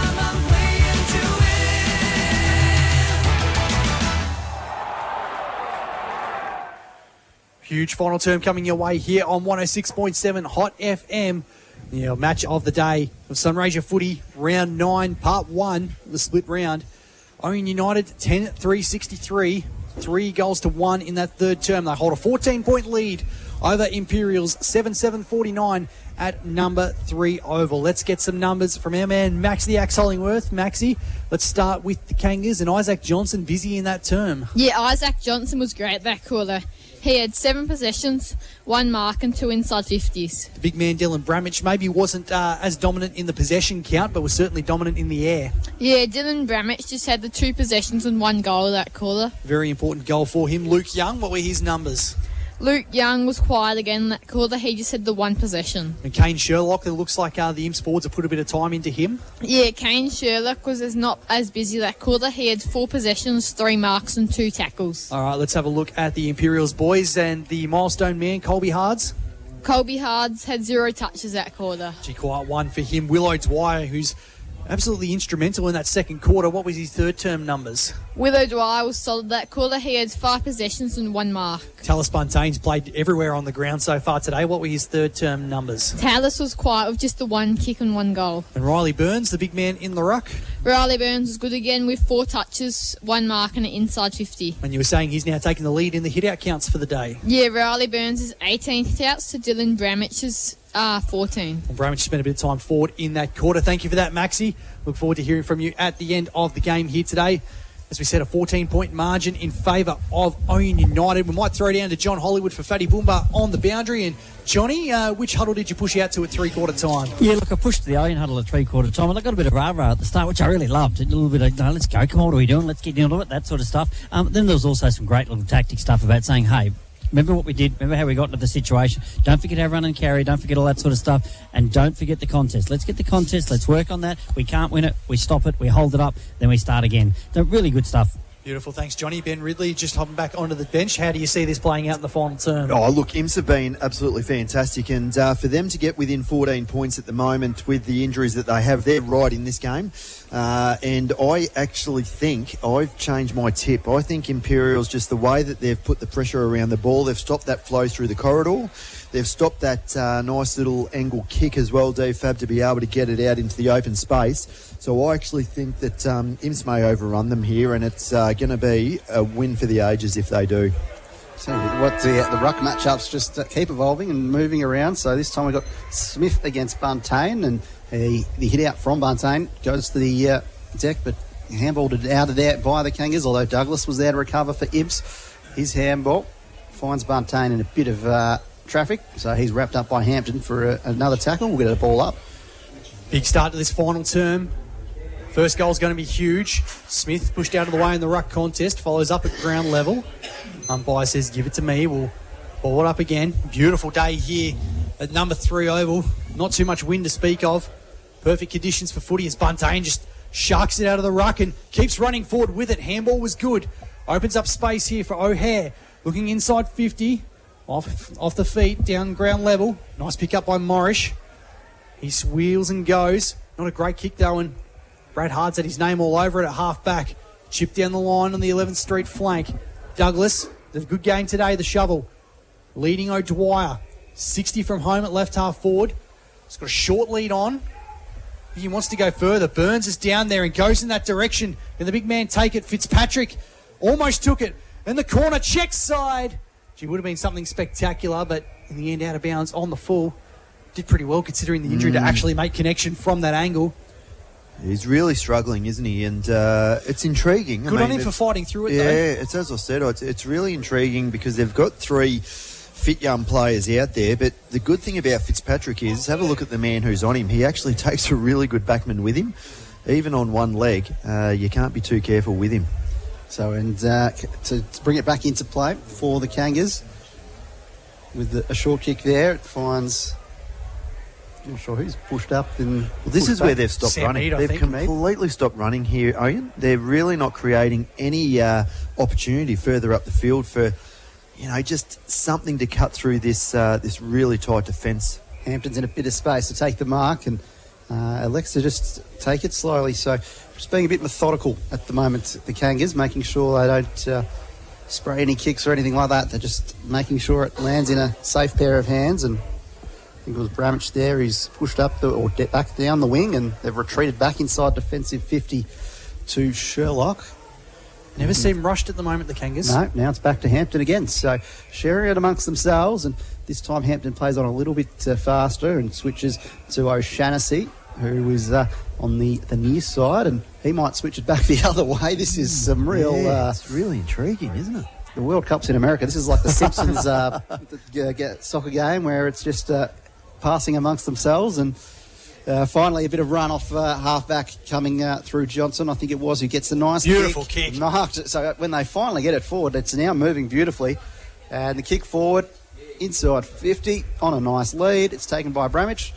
Huge final term coming your way here on one oh six point seven Hot F M. The match of the day of Sunraysia Footy, round nine, part one, the split round. Owen United, ten three sixty-three, three goals to one in that third term. They hold a fourteen-point lead over Imperials, seven seven forty-nine at number three oval. Let's get some numbers from our man, Max the Axe Hollingworth. Maxie, let's start with the Kangas and Isaac Johnson busy in that term. Yeah, Isaac Johnson was great that quarter. He had seven possessions, one mark and two inside fifties. The big man, Dylan Bramich, maybe wasn't uh, as dominant in the possession count, but was certainly dominant in the air. Yeah, Dylan Bramich just had the two possessions and one goal that quarter. Very important goal for him. Luke Young, what were his numbers? Luke Young was quiet again that quarter. He just had the one possession. And Kane Sherlock, it looks like uh, the Imps forwards have put a bit of time into him. Yeah, Kane Sherlock was as not as busy that quarter. He had four possessions, three marks and two tackles. All right, let's have a look at the Imperials boys and the milestone man, Colby Hards. Colby Hards had zero touches that quarter. Gee, quite one for him. Willow Dwyer, who's absolutely instrumental in that second quarter. What was his third term numbers? Willow Dwyer was solid that quarter. He had five possessions and one mark. Tallis Buntane's played everywhere on the ground so far today. What were his third term numbers? Tallis was quiet with just the one kick and one goal. And Riley Burns, the big man in the ruck? Riley Burns was good again with four touches, one mark and an inside fifty. And you were saying he's now taking the lead in the hit-out counts for the day. Yeah, Riley Burns is eighteen hit-outs to Dylan Bramich's uh, fourteen. Well, Bramich spent a bit of time forward in that quarter. Thank you for that, Maxie. Look forward to hearing from you at the end of the game here today. As we said, a fourteen-point margin in favour of Owen United. We might throw down to John Hollywood for Fatty Boomba on the boundary. And Johnny, uh, which huddle did you push out to at three-quarter time? Yeah, look, I pushed the Owen huddle at three-quarter time, and I got a bit of rah-rah at the start, which I really loved. A little bit of, no, let's go, come on, what are we doing? Let's get into it, that sort of stuff. Um, then there was also some great little tactic stuff about saying, hey, remember what we did, remember how we got into the situation. Don't forget our run and carry, don't forget all that sort of stuff, and don't forget the contest. Let's get the contest, let's work on that. We can't win it, we stop it, we hold it up, then we start again. So really good stuff. Beautiful, thanks Johnny. Ben Ridley just hopping back onto the bench. How do you see this playing out in the final term? Oh, look, Imps have been absolutely fantastic, and uh, for them to get within fourteen points at the moment with the injuries that they have, they're right in this game. Uh, and I actually think I've changed my tip. I think Imperials, just the way that they've put the pressure around the ball, they've stopped that flow through the corridor. They've stopped that uh, nice little angle kick as well, D-Fab, to be able to get it out into the open space. So I actually think that um, Imps may overrun them here, and it's uh, going to be a win for the ages if they do. So what the, the ruck matchups just uh, keep evolving and moving around. So this time we've got Smith against Buntain, and uh, the hit out from Buntain goes to the uh, deck, but handballed it out of there by the Kangas, although Douglas was there to recover for Imps. His handball finds Buntain in a bit of uh, traffic, so he's wrapped up by Hampton for a, another tackle. We'll get a ball up. Big start to this final term. First goal's going to be huge. Smith pushed out of the way in the ruck contest, follows up at ground level. Umpire says, give it to me. We'll ball it up again. Beautiful day here at number three oval. Not too much wind to speak of. Perfect conditions for footy as Buntain just sharks it out of the ruck and keeps running forward with it. Handball was good. Opens up space here for O'Hare. Looking inside fifty. Off, off the feet, down ground level. Nice pick up by Morrish. He wheels and goes. Not a great kick though, and Brad Hard's had his name all over it at half back. Chip down the line on the eleventh Street flank. Douglas, a good game today, the shovel. Leading O'Dwyer. sixty from home at left half forward. He's got a short lead on. He wants to go further. Burns is down there and goes in that direction. Can the big man take it? Fitzpatrick almost took it. And the corner check side. Gee, would have been something spectacular, but in the end out of bounds on the full. Did pretty well considering the injury mm. to actually make connection from that angle. He's really struggling, isn't he? And uh, it's intriguing. Good I mean, on him for fighting through it, yeah, though. Yeah, it's as I said, it's, it's really intriguing because they've got three fit young players out there. But the good thing about Fitzpatrick is, have a look at the man who's on him. He actually takes a really good backman with him. Even on one leg, uh, you can't be too careful with him. So, and uh, to, to bring it back into play for the Kangas, with the, a short kick there, it finds... I'm not sure who's pushed up. And well, this is back. where they've stopped Sam running. Mead, they've think, completely stopped running here, Owen. They're really not creating any uh, opportunity further up the field for, you know, just something to cut through this uh, this really tight defence. Hampton's in a bit of space to take the mark, and uh, Alexa just take it slowly. So just being a bit methodical at the moment, the Kangas, making sure they don't uh, spray any kicks or anything like that. They're just making sure it lands in a safe pair of hands. And I think it was Bramich there. He's pushed up the, or back down the wing, and they've retreated back inside defensive fifty to Sherlock. Never seem rushed at the moment, the Kangas. No, now it's back to Hampton again. So sharing it amongst themselves, and this time Hampton plays on a little bit uh, faster and switches to O'Shanassy, who is uh, on the, the near side, and he might switch it back the other way. This is some real... Yeah, uh, it's really intriguing, isn't it? The World Cup's in America. This is like the Simpsons uh, the, uh, soccer game where it's just uh, passing amongst themselves, and uh, finally a bit of run off uh, half-back coming uh, through Johnson, I think it was, who gets a nice Beautiful kick. kick. Marked. So when they finally get it forward, it's now moving beautifully. And the kick forward, inside fifty, on a nice lead. It's taken by Bramich,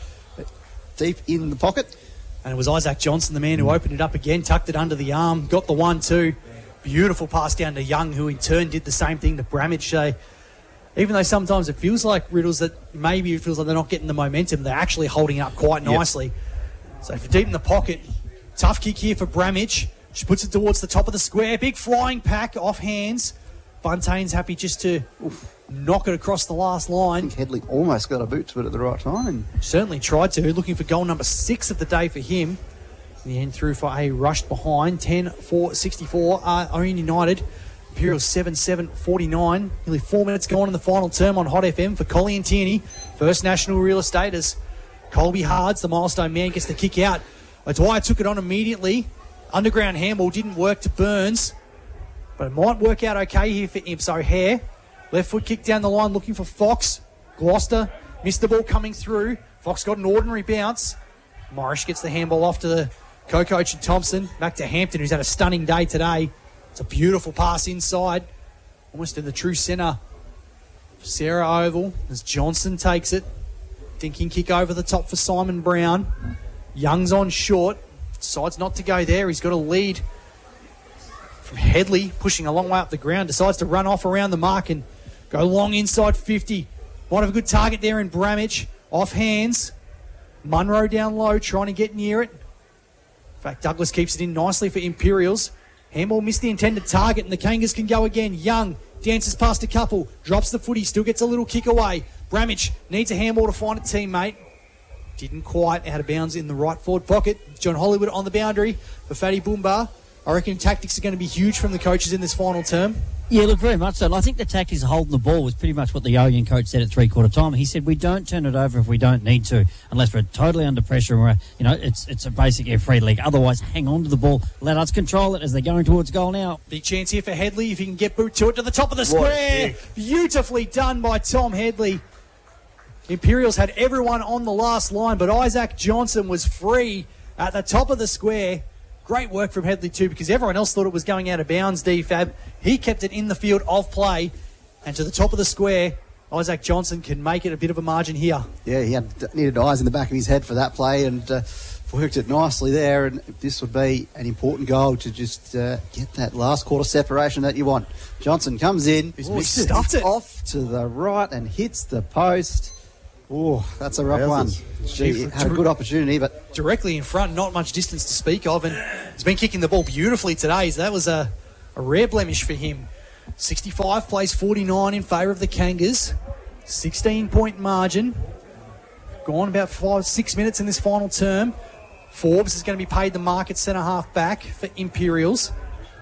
deep in the pocket. And it was Isaac Johnson, the man who opened it up again, tucked it under the arm, got the one two. Beautiful pass down to Young, who in turn did the same thing to Bramich. So even though sometimes it feels like Riddles that maybe it feels like they're not getting the momentum, they're actually holding it up quite nicely. Yep. So for deep in the pocket, tough kick here for Bramich. She puts it towards the top of the square. Big flying pack off hands. Buntain's happy just to oof, knock it across the last line. I think Headley almost got a boot to it at the right time. And certainly tried to. Looking for goal number six of the day for him. In the end through for a rushed behind. ten four sixty-four. Uh, Orion United. Imperial seven seven forty-nine. Nearly four minutes gone in the final term on Hot F M for Collie and Tierney. First National Real Estate as Colby Hards, the milestone man, gets the kick out. O'Dwyer took it on immediately. Underground handball didn't work to Burns. But it might work out okay here for Imps O'Hare. Left foot kick down the line looking for Fox. Gloucester missed the ball coming through. Fox got an ordinary bounce. Morrish gets the handball off to the co-coach and Thompson. Back to Hampton, who's had a stunning day today. It's a beautiful pass inside. Almost in the true centre. Sarah Oval as Johnson takes it. Thinking kick over the top for Simon Brown. Young's on short. Decides not to go there. He's got a lead from Headley, pushing a long way up the ground. Decides to run off around the mark and go long inside fifty. Might have a good target there in Bramich. Off hands. Munro down low, trying to get near it. In fact, Douglas keeps it in nicely for Imperials. Handball missed the intended target, and the Kangas can go again. Young dances past a couple, drops the footy, still gets a little kick away. Bramich needs a handball to find a teammate. Didn't quite, out of bounds in the right forward pocket. John Hollywood on the boundary for Fatty Boomba. I reckon tactics are going to be huge from the coaches in this final term. Yeah, look, very much so. And I think the tactics of holding the ball was pretty much what the Oyen coach said at three-quarter time. He said, we don't turn it over if we don't need to, unless we're totally under pressure and we're, you know, it's it's a basically a free league. Otherwise, hang on to the ball. Let us control it as they're going towards goal now. Big chance here for Headley if he can get boot to it to the top of the square. Beautifully done by Tom Headley. Imperials had everyone on the last line, but Isaac Johnson was free at the top of the square. Great work from Headley too, because everyone else thought it was going out of bounds, D Fab. He kept it in the field of play, and to the top of the square, Isaac Johnson can make it a bit of a margin here. Yeah, he had needed eyes in the back of his head for that play, and uh, worked it nicely there. And this would be an important goal to just uh, get that last quarter separation that you want. Johnson comes in, He's oh, stuffed it off to the right and hits the post. Oh, that's a rough one. Gee, had a good opportunity, but directly in front, not much distance to speak of, and he's been kicking the ball beautifully today. So that was a, a rare blemish for him. sixty-five plays forty-nine in favour of the Kangas. sixteen point margin. Gone about five, six minutes in this final term. Forbes is going to be paid the mark at centre half back for Imperials.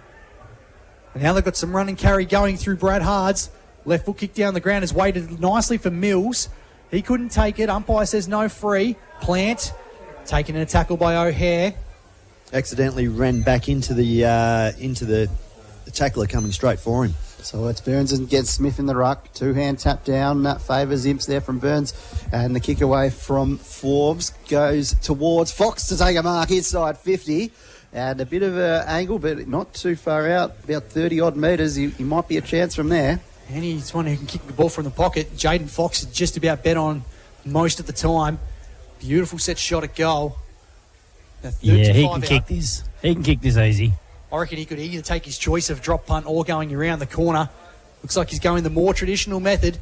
And now they've got some run and carry going through Brad Hards. Left foot kick down the ground has waited nicely for Mills. He couldn't take it. Umpire says no free. Plant taken in a tackle by O'Hare. Accidentally ran back into the uh, into the, the tackler coming straight for him. So it's Burns and gets Smith in the ruck. Two-hand tap down. That favours Imps there from Burns. And the kick away from Forbes goes towards Fox to take a mark inside fifty. And a bit of an angle, but not too far out. About thirty-odd metres. He, he might be a chance from there. And he's one who can kick the ball from the pocket. Jaden Fox is just about bet on most of the time. Beautiful set shot at goal. Yeah, he can kick this. He can kick this easy. I reckon he could either take his choice of drop punt or going around the corner. Looks like he's going the more traditional method.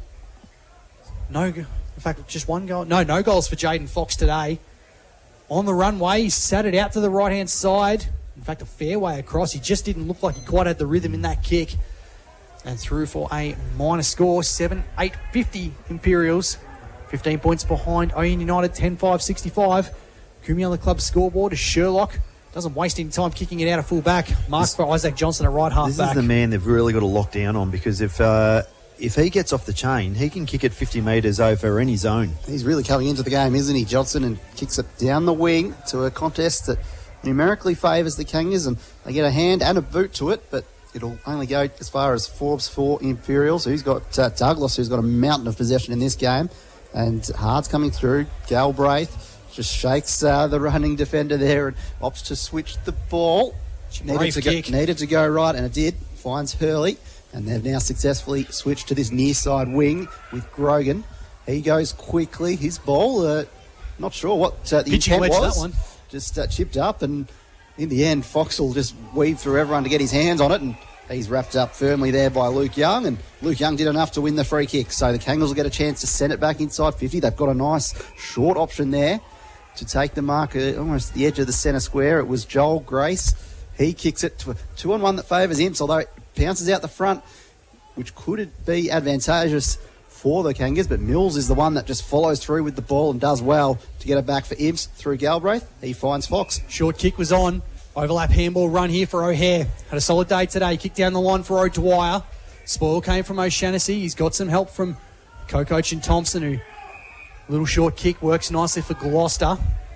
No, in fact, just one goal. No, no goals for Jaden Fox today. On the runway, he sat it out to the right-hand side. In fact, a fair way across. He just didn't look like he quite had the rhythm in that kick. And through for a minor score, seven eight fifty Imperials. fifteen points behind Oyen United, ten five sixty-five. Kumiala Club scoreboard is Sherlock. Doesn't waste any time kicking it out of full back. Mark for Isaac Johnson at right half this back. This is the man they've really got to lock down on, because if uh, if he gets off the chain, he can kick it fifty metres over any zone. He's really coming into the game, isn't he, Johnson? And kicks it down the wing to a contest that numerically favours the Kangas, and they get a hand and a boot to it, but it'll only go as far as Forbes for Imperials. Who's got uh, Douglas, who's got a mountain of possession in this game. And Hard's coming through. Galbraith just shakes uh, the running defender there and opts to switch the ball. Needed to, go, needed to go right, and it did. Finds Hurley. And they've now successfully switched to this near side wing with Grogan. He goes quickly. His ball, uh, not sure what uh, the Pitching intent was. That one. Just uh, chipped up, and in the end, Fox will just weave through everyone to get his hands on it, and he's wrapped up firmly there by Luke Young, and Luke Young did enough to win the free kick. So the Kangas will get a chance to send it back inside fifty. They've got a nice short option there to take the mark at almost the edge of the centre square. It was Joel Grace. He kicks it to a two-on-one that favours Imps, although it bounces out the front, which could be advantageous for the Kangas, but Mills is the one that just follows through with the ball and does well to get it back for Imps through Galbraith. He finds Fox. Short kick was on. Overlap handball run here for O'Hare. Had a solid day today. Kicked down the line for O'Dwyer. Spoil came from O'Shaughnessy. He's got some help from co-coach and Thompson, who little short kick works nicely for Gloucester.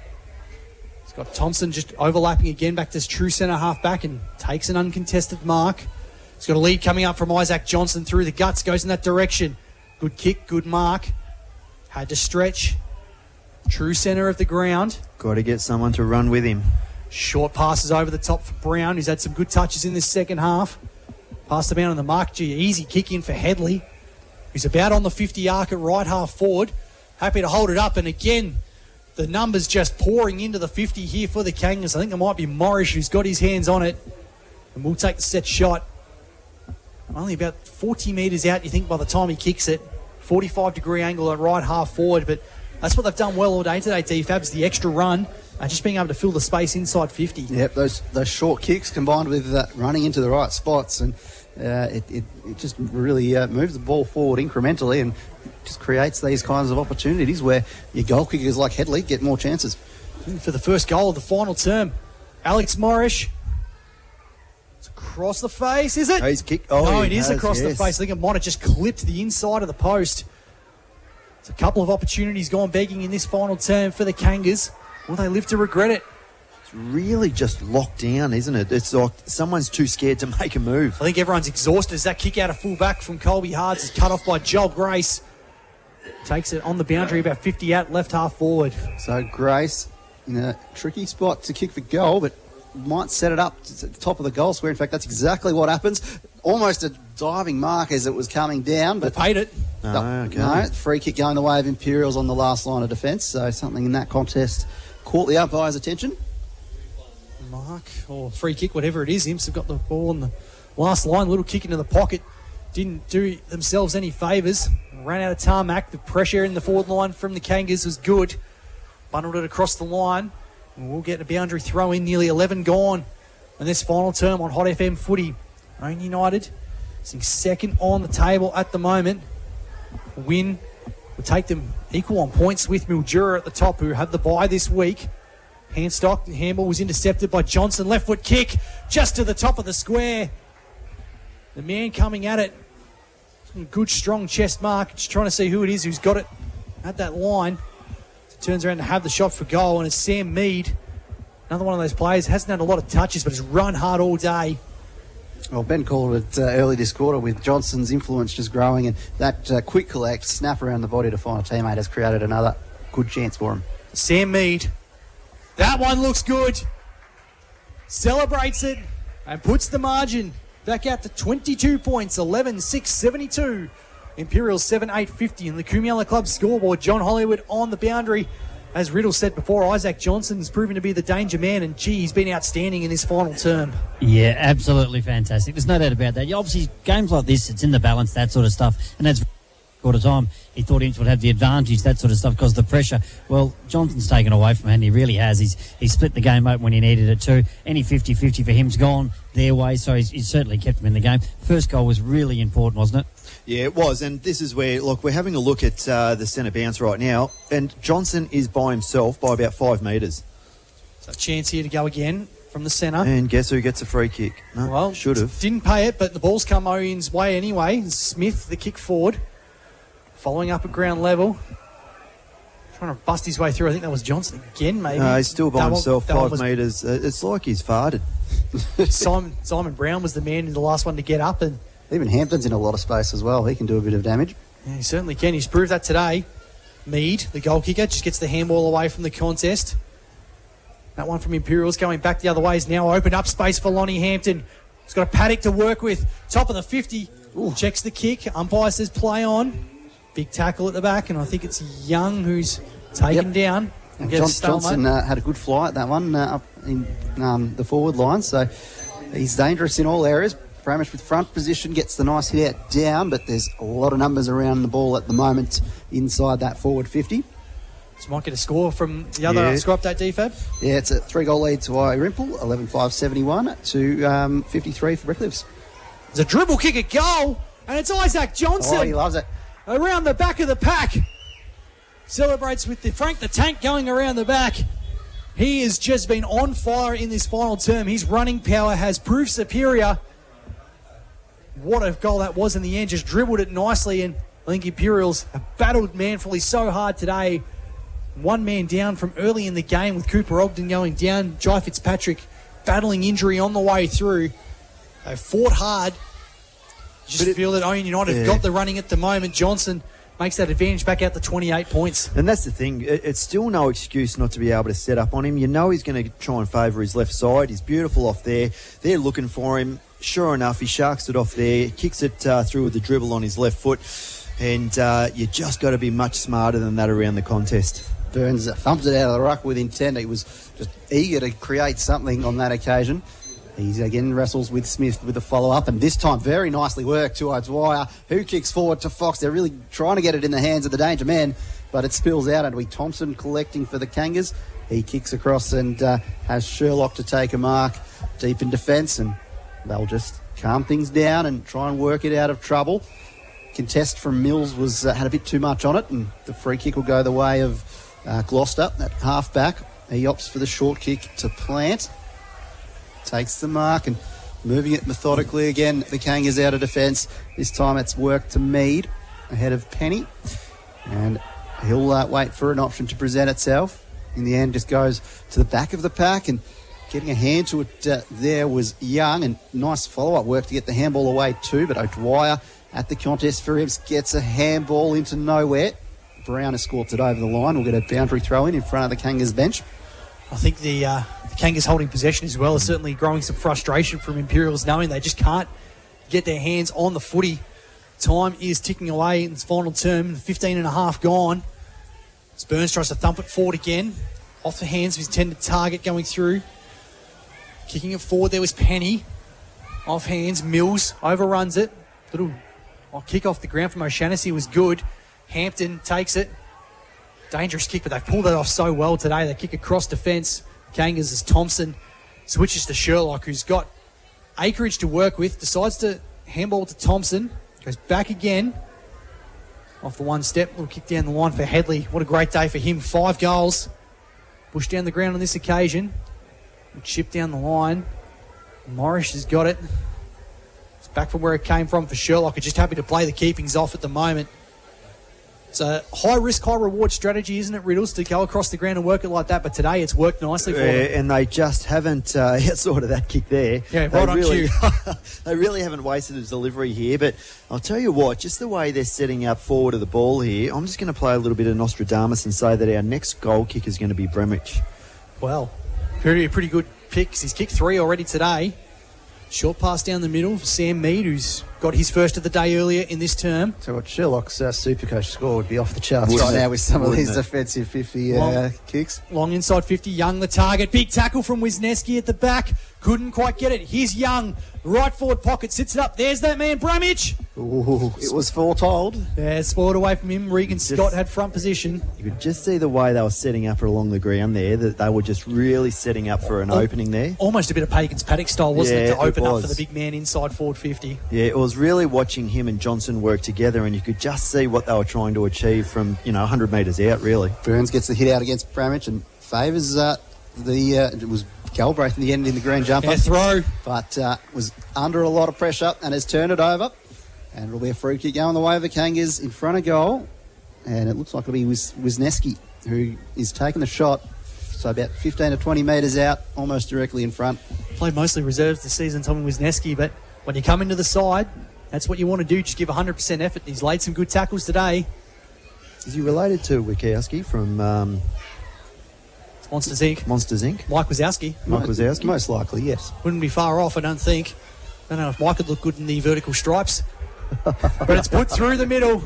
He's got Thompson just overlapping again back to his true centre half back and takes an uncontested mark. He's got a lead coming up from Isaac Johnson through the guts. Goes in that direction. Good kick, good mark. Had to stretch. True centre of the ground. Got to get someone to run with him. Short passes over the top for Brown, who's had some good touches in this second half. Passed them out on the mark. Gee, easy kick in for Headley, who's about on the fifty arc at right half forward. Happy to hold it up. And again, the numbers just pouring into the fifty here for the Kangas. I think it might be Morris who's got his hands on it. And we'll take the set shot. Only about forty metres out, you think, by the time he kicks it. forty-five degree angle at right half forward. But that's what they've done well all day today, D Fabs, the extra run. Uh, just being able to fill the space inside fifty. Yep, those those short kicks combined with uh, running into the right spots, and uh, it, it, it just really uh, moves the ball forward incrementally and just creates these kinds of opportunities where your goal kickers like Headley get more chances. For the first goal of the final term, Alex Morris. It's across the face, is it? Oh, he's kicked. Oh, no, it is is across yes. the face. I think it might have just clipped the inside of the post. It's a couple of opportunities gone begging in this final term for the Kangas. Will they live to regret it? It's really just locked down, isn't it? It's like someone's too scared to make a move. I think everyone's exhausted as that kick out of full back from Colby Hards is cut off by Joel Grace. Takes it on the boundary about fifty out, left half forward. So Grace in a tricky spot to kick for goal, but might set it up to the top of the goal square. In fact, that's exactly what happens. Almost a diving mark as it was coming down. But they paid it. No, no, okay. no, free kick going the way of Imperials on the last line of defence. So something in that contest caught the umpire's attention. Mark or free kick, whatever it is. Imps have got the ball on the last line. Little kick into the pocket. Didn't do themselves any favours. Ran out of tarmac. The pressure in the forward line from the Kangas was good. Bundled it across the line. And we'll get a boundary throw in. Nearly eleven gone. And this final term on Hot F M footy. Own United sitting second on the table at the moment. A win will take them equal on points with Mildura at the top, who have the bye this week. Handstock, the handball was intercepted by Johnson. Left foot kick just to the top of the square. The man coming at it. Good, strong chest mark. Just trying to see who it is who's got it at that line. So turns around to have the shot for goal, and it's Sam Mead. Another one of those players. Hasn't had a lot of touches, but has run hard all day. Well, Ben called it uh, early this quarter with Johnson's influence just growing, and that uh, quick collect, snap around the body to find a teammate has created another good chance for him. Sam Mead. That one looks good. Celebrates it and puts the margin back out to twenty-two points, eleven six seventy-two. Imperials seven eight fifty in the Kumiala Club scoreboard. John Hollywood on the boundary. As Riddle said before, Isaac Johnson's proven to be the danger man, and gee, he's been outstanding in this final term. Yeah, absolutely fantastic. There's no doubt about that. Obviously, games like this, it's in the balance, that sort of stuff, and that's quarter time. He thought Imps would have the advantage, that sort of stuff, because of the pressure. Well, Johnson's taken away from him, and he really has. He's he's split the game open when he needed it too. Any fifty-fifty for him's gone their way, so he's, he's certainly kept them in the game. First goal was really important, wasn't it? Yeah, it was, and this is where, look, we're having a look at uh, the centre bounce right now, and Johnson is by himself by about five metres. So a chance here to go again from the centre. And guess who gets a free kick? No, well, should have. Didn't pay it, but the ball's come Owen's way anyway. Smith, the kick forward, following up at ground level. Trying to bust his way through. I think that was Johnson again, maybe. No, he's still by that himself, one, five was... metres. Uh, it's like he's farted. Simon, Simon Brown was the man in the last one to get up, and even Hampton's in a lot of space as well. He can do a bit of damage. Yeah, he certainly can. He's proved that today. Mead, the goal kicker, just gets the handball away from the contest. That one from Imperials going back the other way is now opened up space for Lonnie Hampton. He's got a paddock to work with. Top of the fifty. Ooh. Checks the kick. Umpire says play on. Big tackle at the back, and I think it's Young who's taken yep. down. And John, Johnson uh, had a good fly at that one uh, up in um, the forward line, so he's dangerous in all areas. Bramish with front position gets the nice hit out down, but there's a lot of numbers around the ball at the moment inside that forward fifty. So might get a score from the other yeah. score update, D F A B. Yeah, it's a three-goal lead to Irimple, eleven five seventy-one to um, fifty-three for Redcliffs. It's a dribble kick at goal, and it's Isaac Johnson. Oh, he loves it. Around the back of the pack. Celebrates with the Frank the Tank going around the back. He has just been on fire in this final term. His running power has proved superior. What a goal that was in the end. Just dribbled it nicely, and I think Imperials have battled manfully so hard today. One man down from early in the game with Cooper Ogden going down. Jai Fitzpatrick battling injury on the way through. They fought hard. Just it, feel that Owen United yeah. have got the running at the moment. Johnson makes that advantage back out to twenty-eight points. And that's the thing. It's still no excuse not to be able to set up on him. You know he's going to try and favour his left side. He's beautiful off there. They're looking for him. Sure enough, he sharks it off there, kicks it uh, through with the dribble on his left foot, and uh, you just got to be much smarter than that around the contest. Burns thumped it out of the ruck with intent. He was just eager to create something on that occasion. He again wrestles with Smith with the follow-up, and this time very nicely worked to Dwyer, who kicks forward to Fox. They're really trying to get it in the hands of the danger man, but it spills out. And we Thompson collecting for the Kangas. He kicks across and uh, has Sherlock to take a mark deep in defence, and they'll just calm things down and try and work it out of trouble. Contest from Mills was uh, had a bit too much on it, and the free kick will go the way of uh, Gloucester at half-back. He opts for the short kick to Plant. Takes the mark and moving it methodically again. The Kangas out of defence. This time it's worked to Mead ahead of Penny. And he'll uh, wait for an option to present itself. In the end, just goes to the back of the pack, and getting a hand to it uh, there was Young, and nice follow-up work to get the handball away too. But O'Dwyer at the contest for Imps gets a handball into nowhere. Brown has scored it over the line. We'll get a boundary throw in in front of the Kangas bench. I think the, uh, the Kangas holding possession as well is certainly growing some frustration from Imperials, knowing they just can't get their hands on the footy. Time is ticking away in its final term, fifteen and a half gone. As Burns tries to thump it forward again, off the hands of his intended target going through. Kicking it forward, there was Penny. Off hands, Mills overruns it. Little well, kick off the ground from O'Shannessy was good. Hampton takes it. Dangerous kick, but they've pulled that off so well today. They kick across defence. Kangas as Thompson switches to Sherlock, who's got acreage to work with. Decides to handball to Thompson. Goes back again. Off the one step. Little kick down the line for Headley. What a great day for him. Five goals. Pushed down the ground on this occasion. Chip down the line. Morris has got it. It's back from where it came from for Sherlock. Just happy to play the keepings off at the moment. It's a high-risk, high-reward strategy, isn't it, Riddles, to go across the ground and work it like that? But today it's worked nicely for uh, them. And they just haven't, uh, sort of that kick there. Yeah, right they on really, cue. They really haven't wasted his delivery here. But I'll tell you what, just the way they're setting up forward of the ball here, I'm just going to play a little bit of Nostradamus and say that our next goal kick is going to be Bremich. Well, pretty, pretty good pick. He's kicked three already today. Short pass down the middle for Sam Mead, who's got his first of the day earlier in this term. So what Sherlock's uh, Supercoach score would be off the charts Wouldn't right it? now with some of Wouldn't these it? defensive fifty uh, Long- kicks. Long inside fifty, Young the target. Big tackle from Wisniewski at the back. Couldn't quite get it. Here's Young. Right forward pocket, sits it up. There's that man, Bramage. Ooh, it was foretold. Yeah, spoiled away from him. Regan Scott had front position. You could just see the way they were setting up along the ground there, that they were just really setting up for an Oh. opening there. Almost a bit of Pagan's Paddock style, wasn't Yeah, it, to it open up was. for the big man inside forward fifty. Yeah, it was really watching him and Johnson work together, and you could just see what they were trying to achieve from, you know, one hundred metres out, really. Burns gets the hit out against Bramage and favours uh, the... Uh, it was Galbraith in the end in the green jumper. Yeah, throw. But uh, was under a lot of pressure and has turned it over. And it'll be a free kick going the way of the Kangas in front of goal. And it looks like it'll be Wiz- Wisniewski who is taking the shot. So about fifteen to twenty metres out, almost directly in front. Played mostly reserves this season, Tommy Wisniewski, but when you come into the side, that's what you want to do. Just give one hundred percent effort. He's laid some good tackles today. Is he related to Wikowski from um, Monsters Incorporated? Monsters Incorporated? Mike Wazowski. Mike Wazowski? Most likely, yes. Wouldn't be far off, I don't think. I don't know if Mike would look good in the vertical stripes. But it's put through the middle.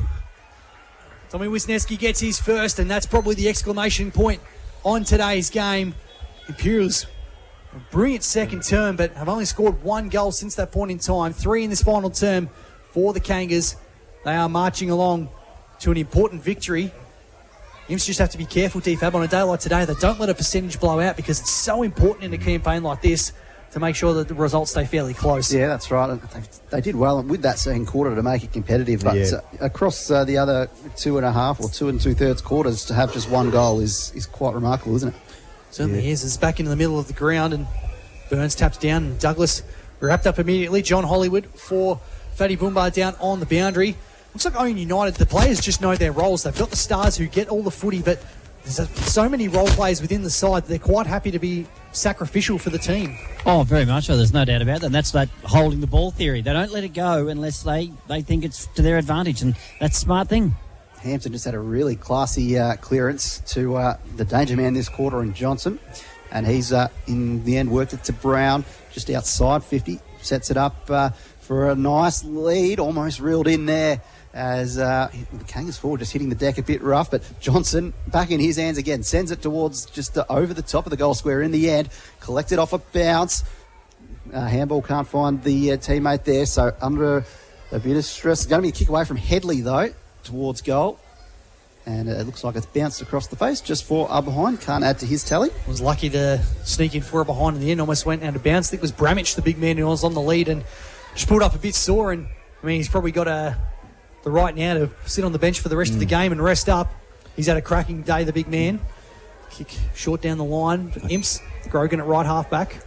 Tommy Wisniewski gets his first, and that's probably the exclamation point on today's game. Imperials, a brilliant second term, but have only scored one goal since that point in time. Three in this final term for the Kangas. They are marching along to an important victory. Imps just have to be careful, D Fab, on a day like today. They don't let a percentage blow out because it's so important in a campaign like this to make sure that the results stay fairly close. Yeah, that's right. And They, they did well with that second quarter to make it competitive. But Yeah. uh, across uh, the other two and a half or two and two-thirds quarters, to have just one goal is, is quite remarkable, isn't it? Certainly is. It's back into the middle of the ground, and Burns taps down, and Douglas wrapped up immediately. John Hollywood for Fatty Boomba down on the boundary. Looks like Owen United, the players just know their roles. They've got the stars who get all the footy, but there's a, so many role players within the side that they're quite happy to be sacrificial for the team. Oh, very much so. There's no doubt about that. And that's that holding the ball theory. They don't let it go unless they, they think it's to their advantage, and that's a smart thing. Hampton just had a really classy uh, clearance to uh, the danger man this quarter in Johnson. And he's, uh, in the end, worked it to Brown just outside fifty. Sets it up uh, for a nice lead. Almost reeled in there as uh, the Kangas forward just hitting the deck a bit rough. But Johnson back in his hands again. Sends it towards just uh, over the top of the goal square in the end. Collected off a bounce. Uh, handball can't find the uh, teammate there. So under a bit of stress. Going to be a kick away from Headley, though, towards goal. And uh, it looks like it's bounced across the face just for a behind. Can't add to his tally. Was lucky to sneak in for a behind in the end. Almost went out of bounds. I think it was Bramich, the big man who was on the lead, and just pulled up a bit sore. And I mean, he's probably got a, the right now to sit on the bench for the rest mm. of the game and rest up. He's had a cracking day, the big man. Kick short down the line. Imps, Grogan at right half back.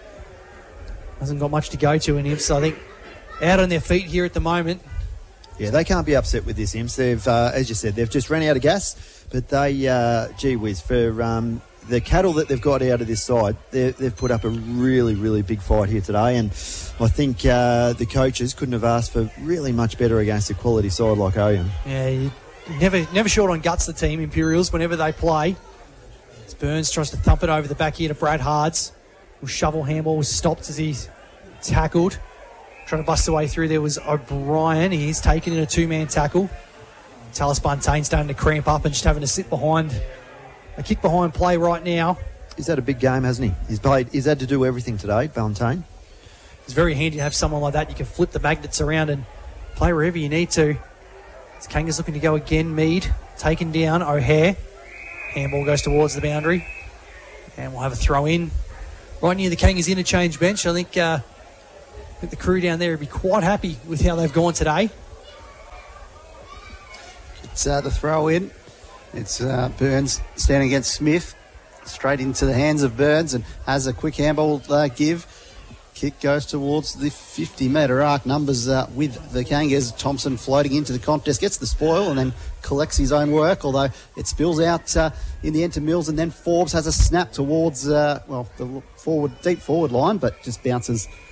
Hasn't got much to go to in Imps. I think out on their feet here at the moment. Yeah, they can't be upset with this, Imps. They've, uh, as you said, they've just run out of gas, but they, uh, gee whiz, for um, the cattle that they've got out of this side, they've put up a really, really big fight here today, and I think uh, the coaches couldn't have asked for really much better against a quality side like Oyen. Yeah, you never, never short on guts, the team, Imperials, whenever they play. As Burns tries to thump it over the back here to Brad Hards. Will shovel handball was stopped as he's tackled. Trying to bust the way through there was O'Brien. He's taken in a two-man tackle. Talis Buntain starting to cramp up and just having to sit behind a kick behind play right now. He's had a big game, hasn't he? He's played. He's had to do everything today, Buntain. It's very handy to have someone like that. You can flip the magnets around and play wherever you need to. As Kangas looking to go again. Mead taken down. O'Hare. Handball goes towards the boundary. And we'll have a throw in right near the Kangas interchange bench. I think, uh, I think the crew down there would be quite happy with how they've gone today. It's uh, the throw in. It's uh, Burns standing against Smith. Straight into the hands of Burns and has a quick handball uh, give. Kick goes towards the fifty metre arc. Numbers uh, with the Kangas. Thompson floating into the contest, gets the spoil and then collects his own work, although it spills out uh, in the end to Mills, and then Forbes has a snap towards, uh, well, the forward, deep forward line, but just bounces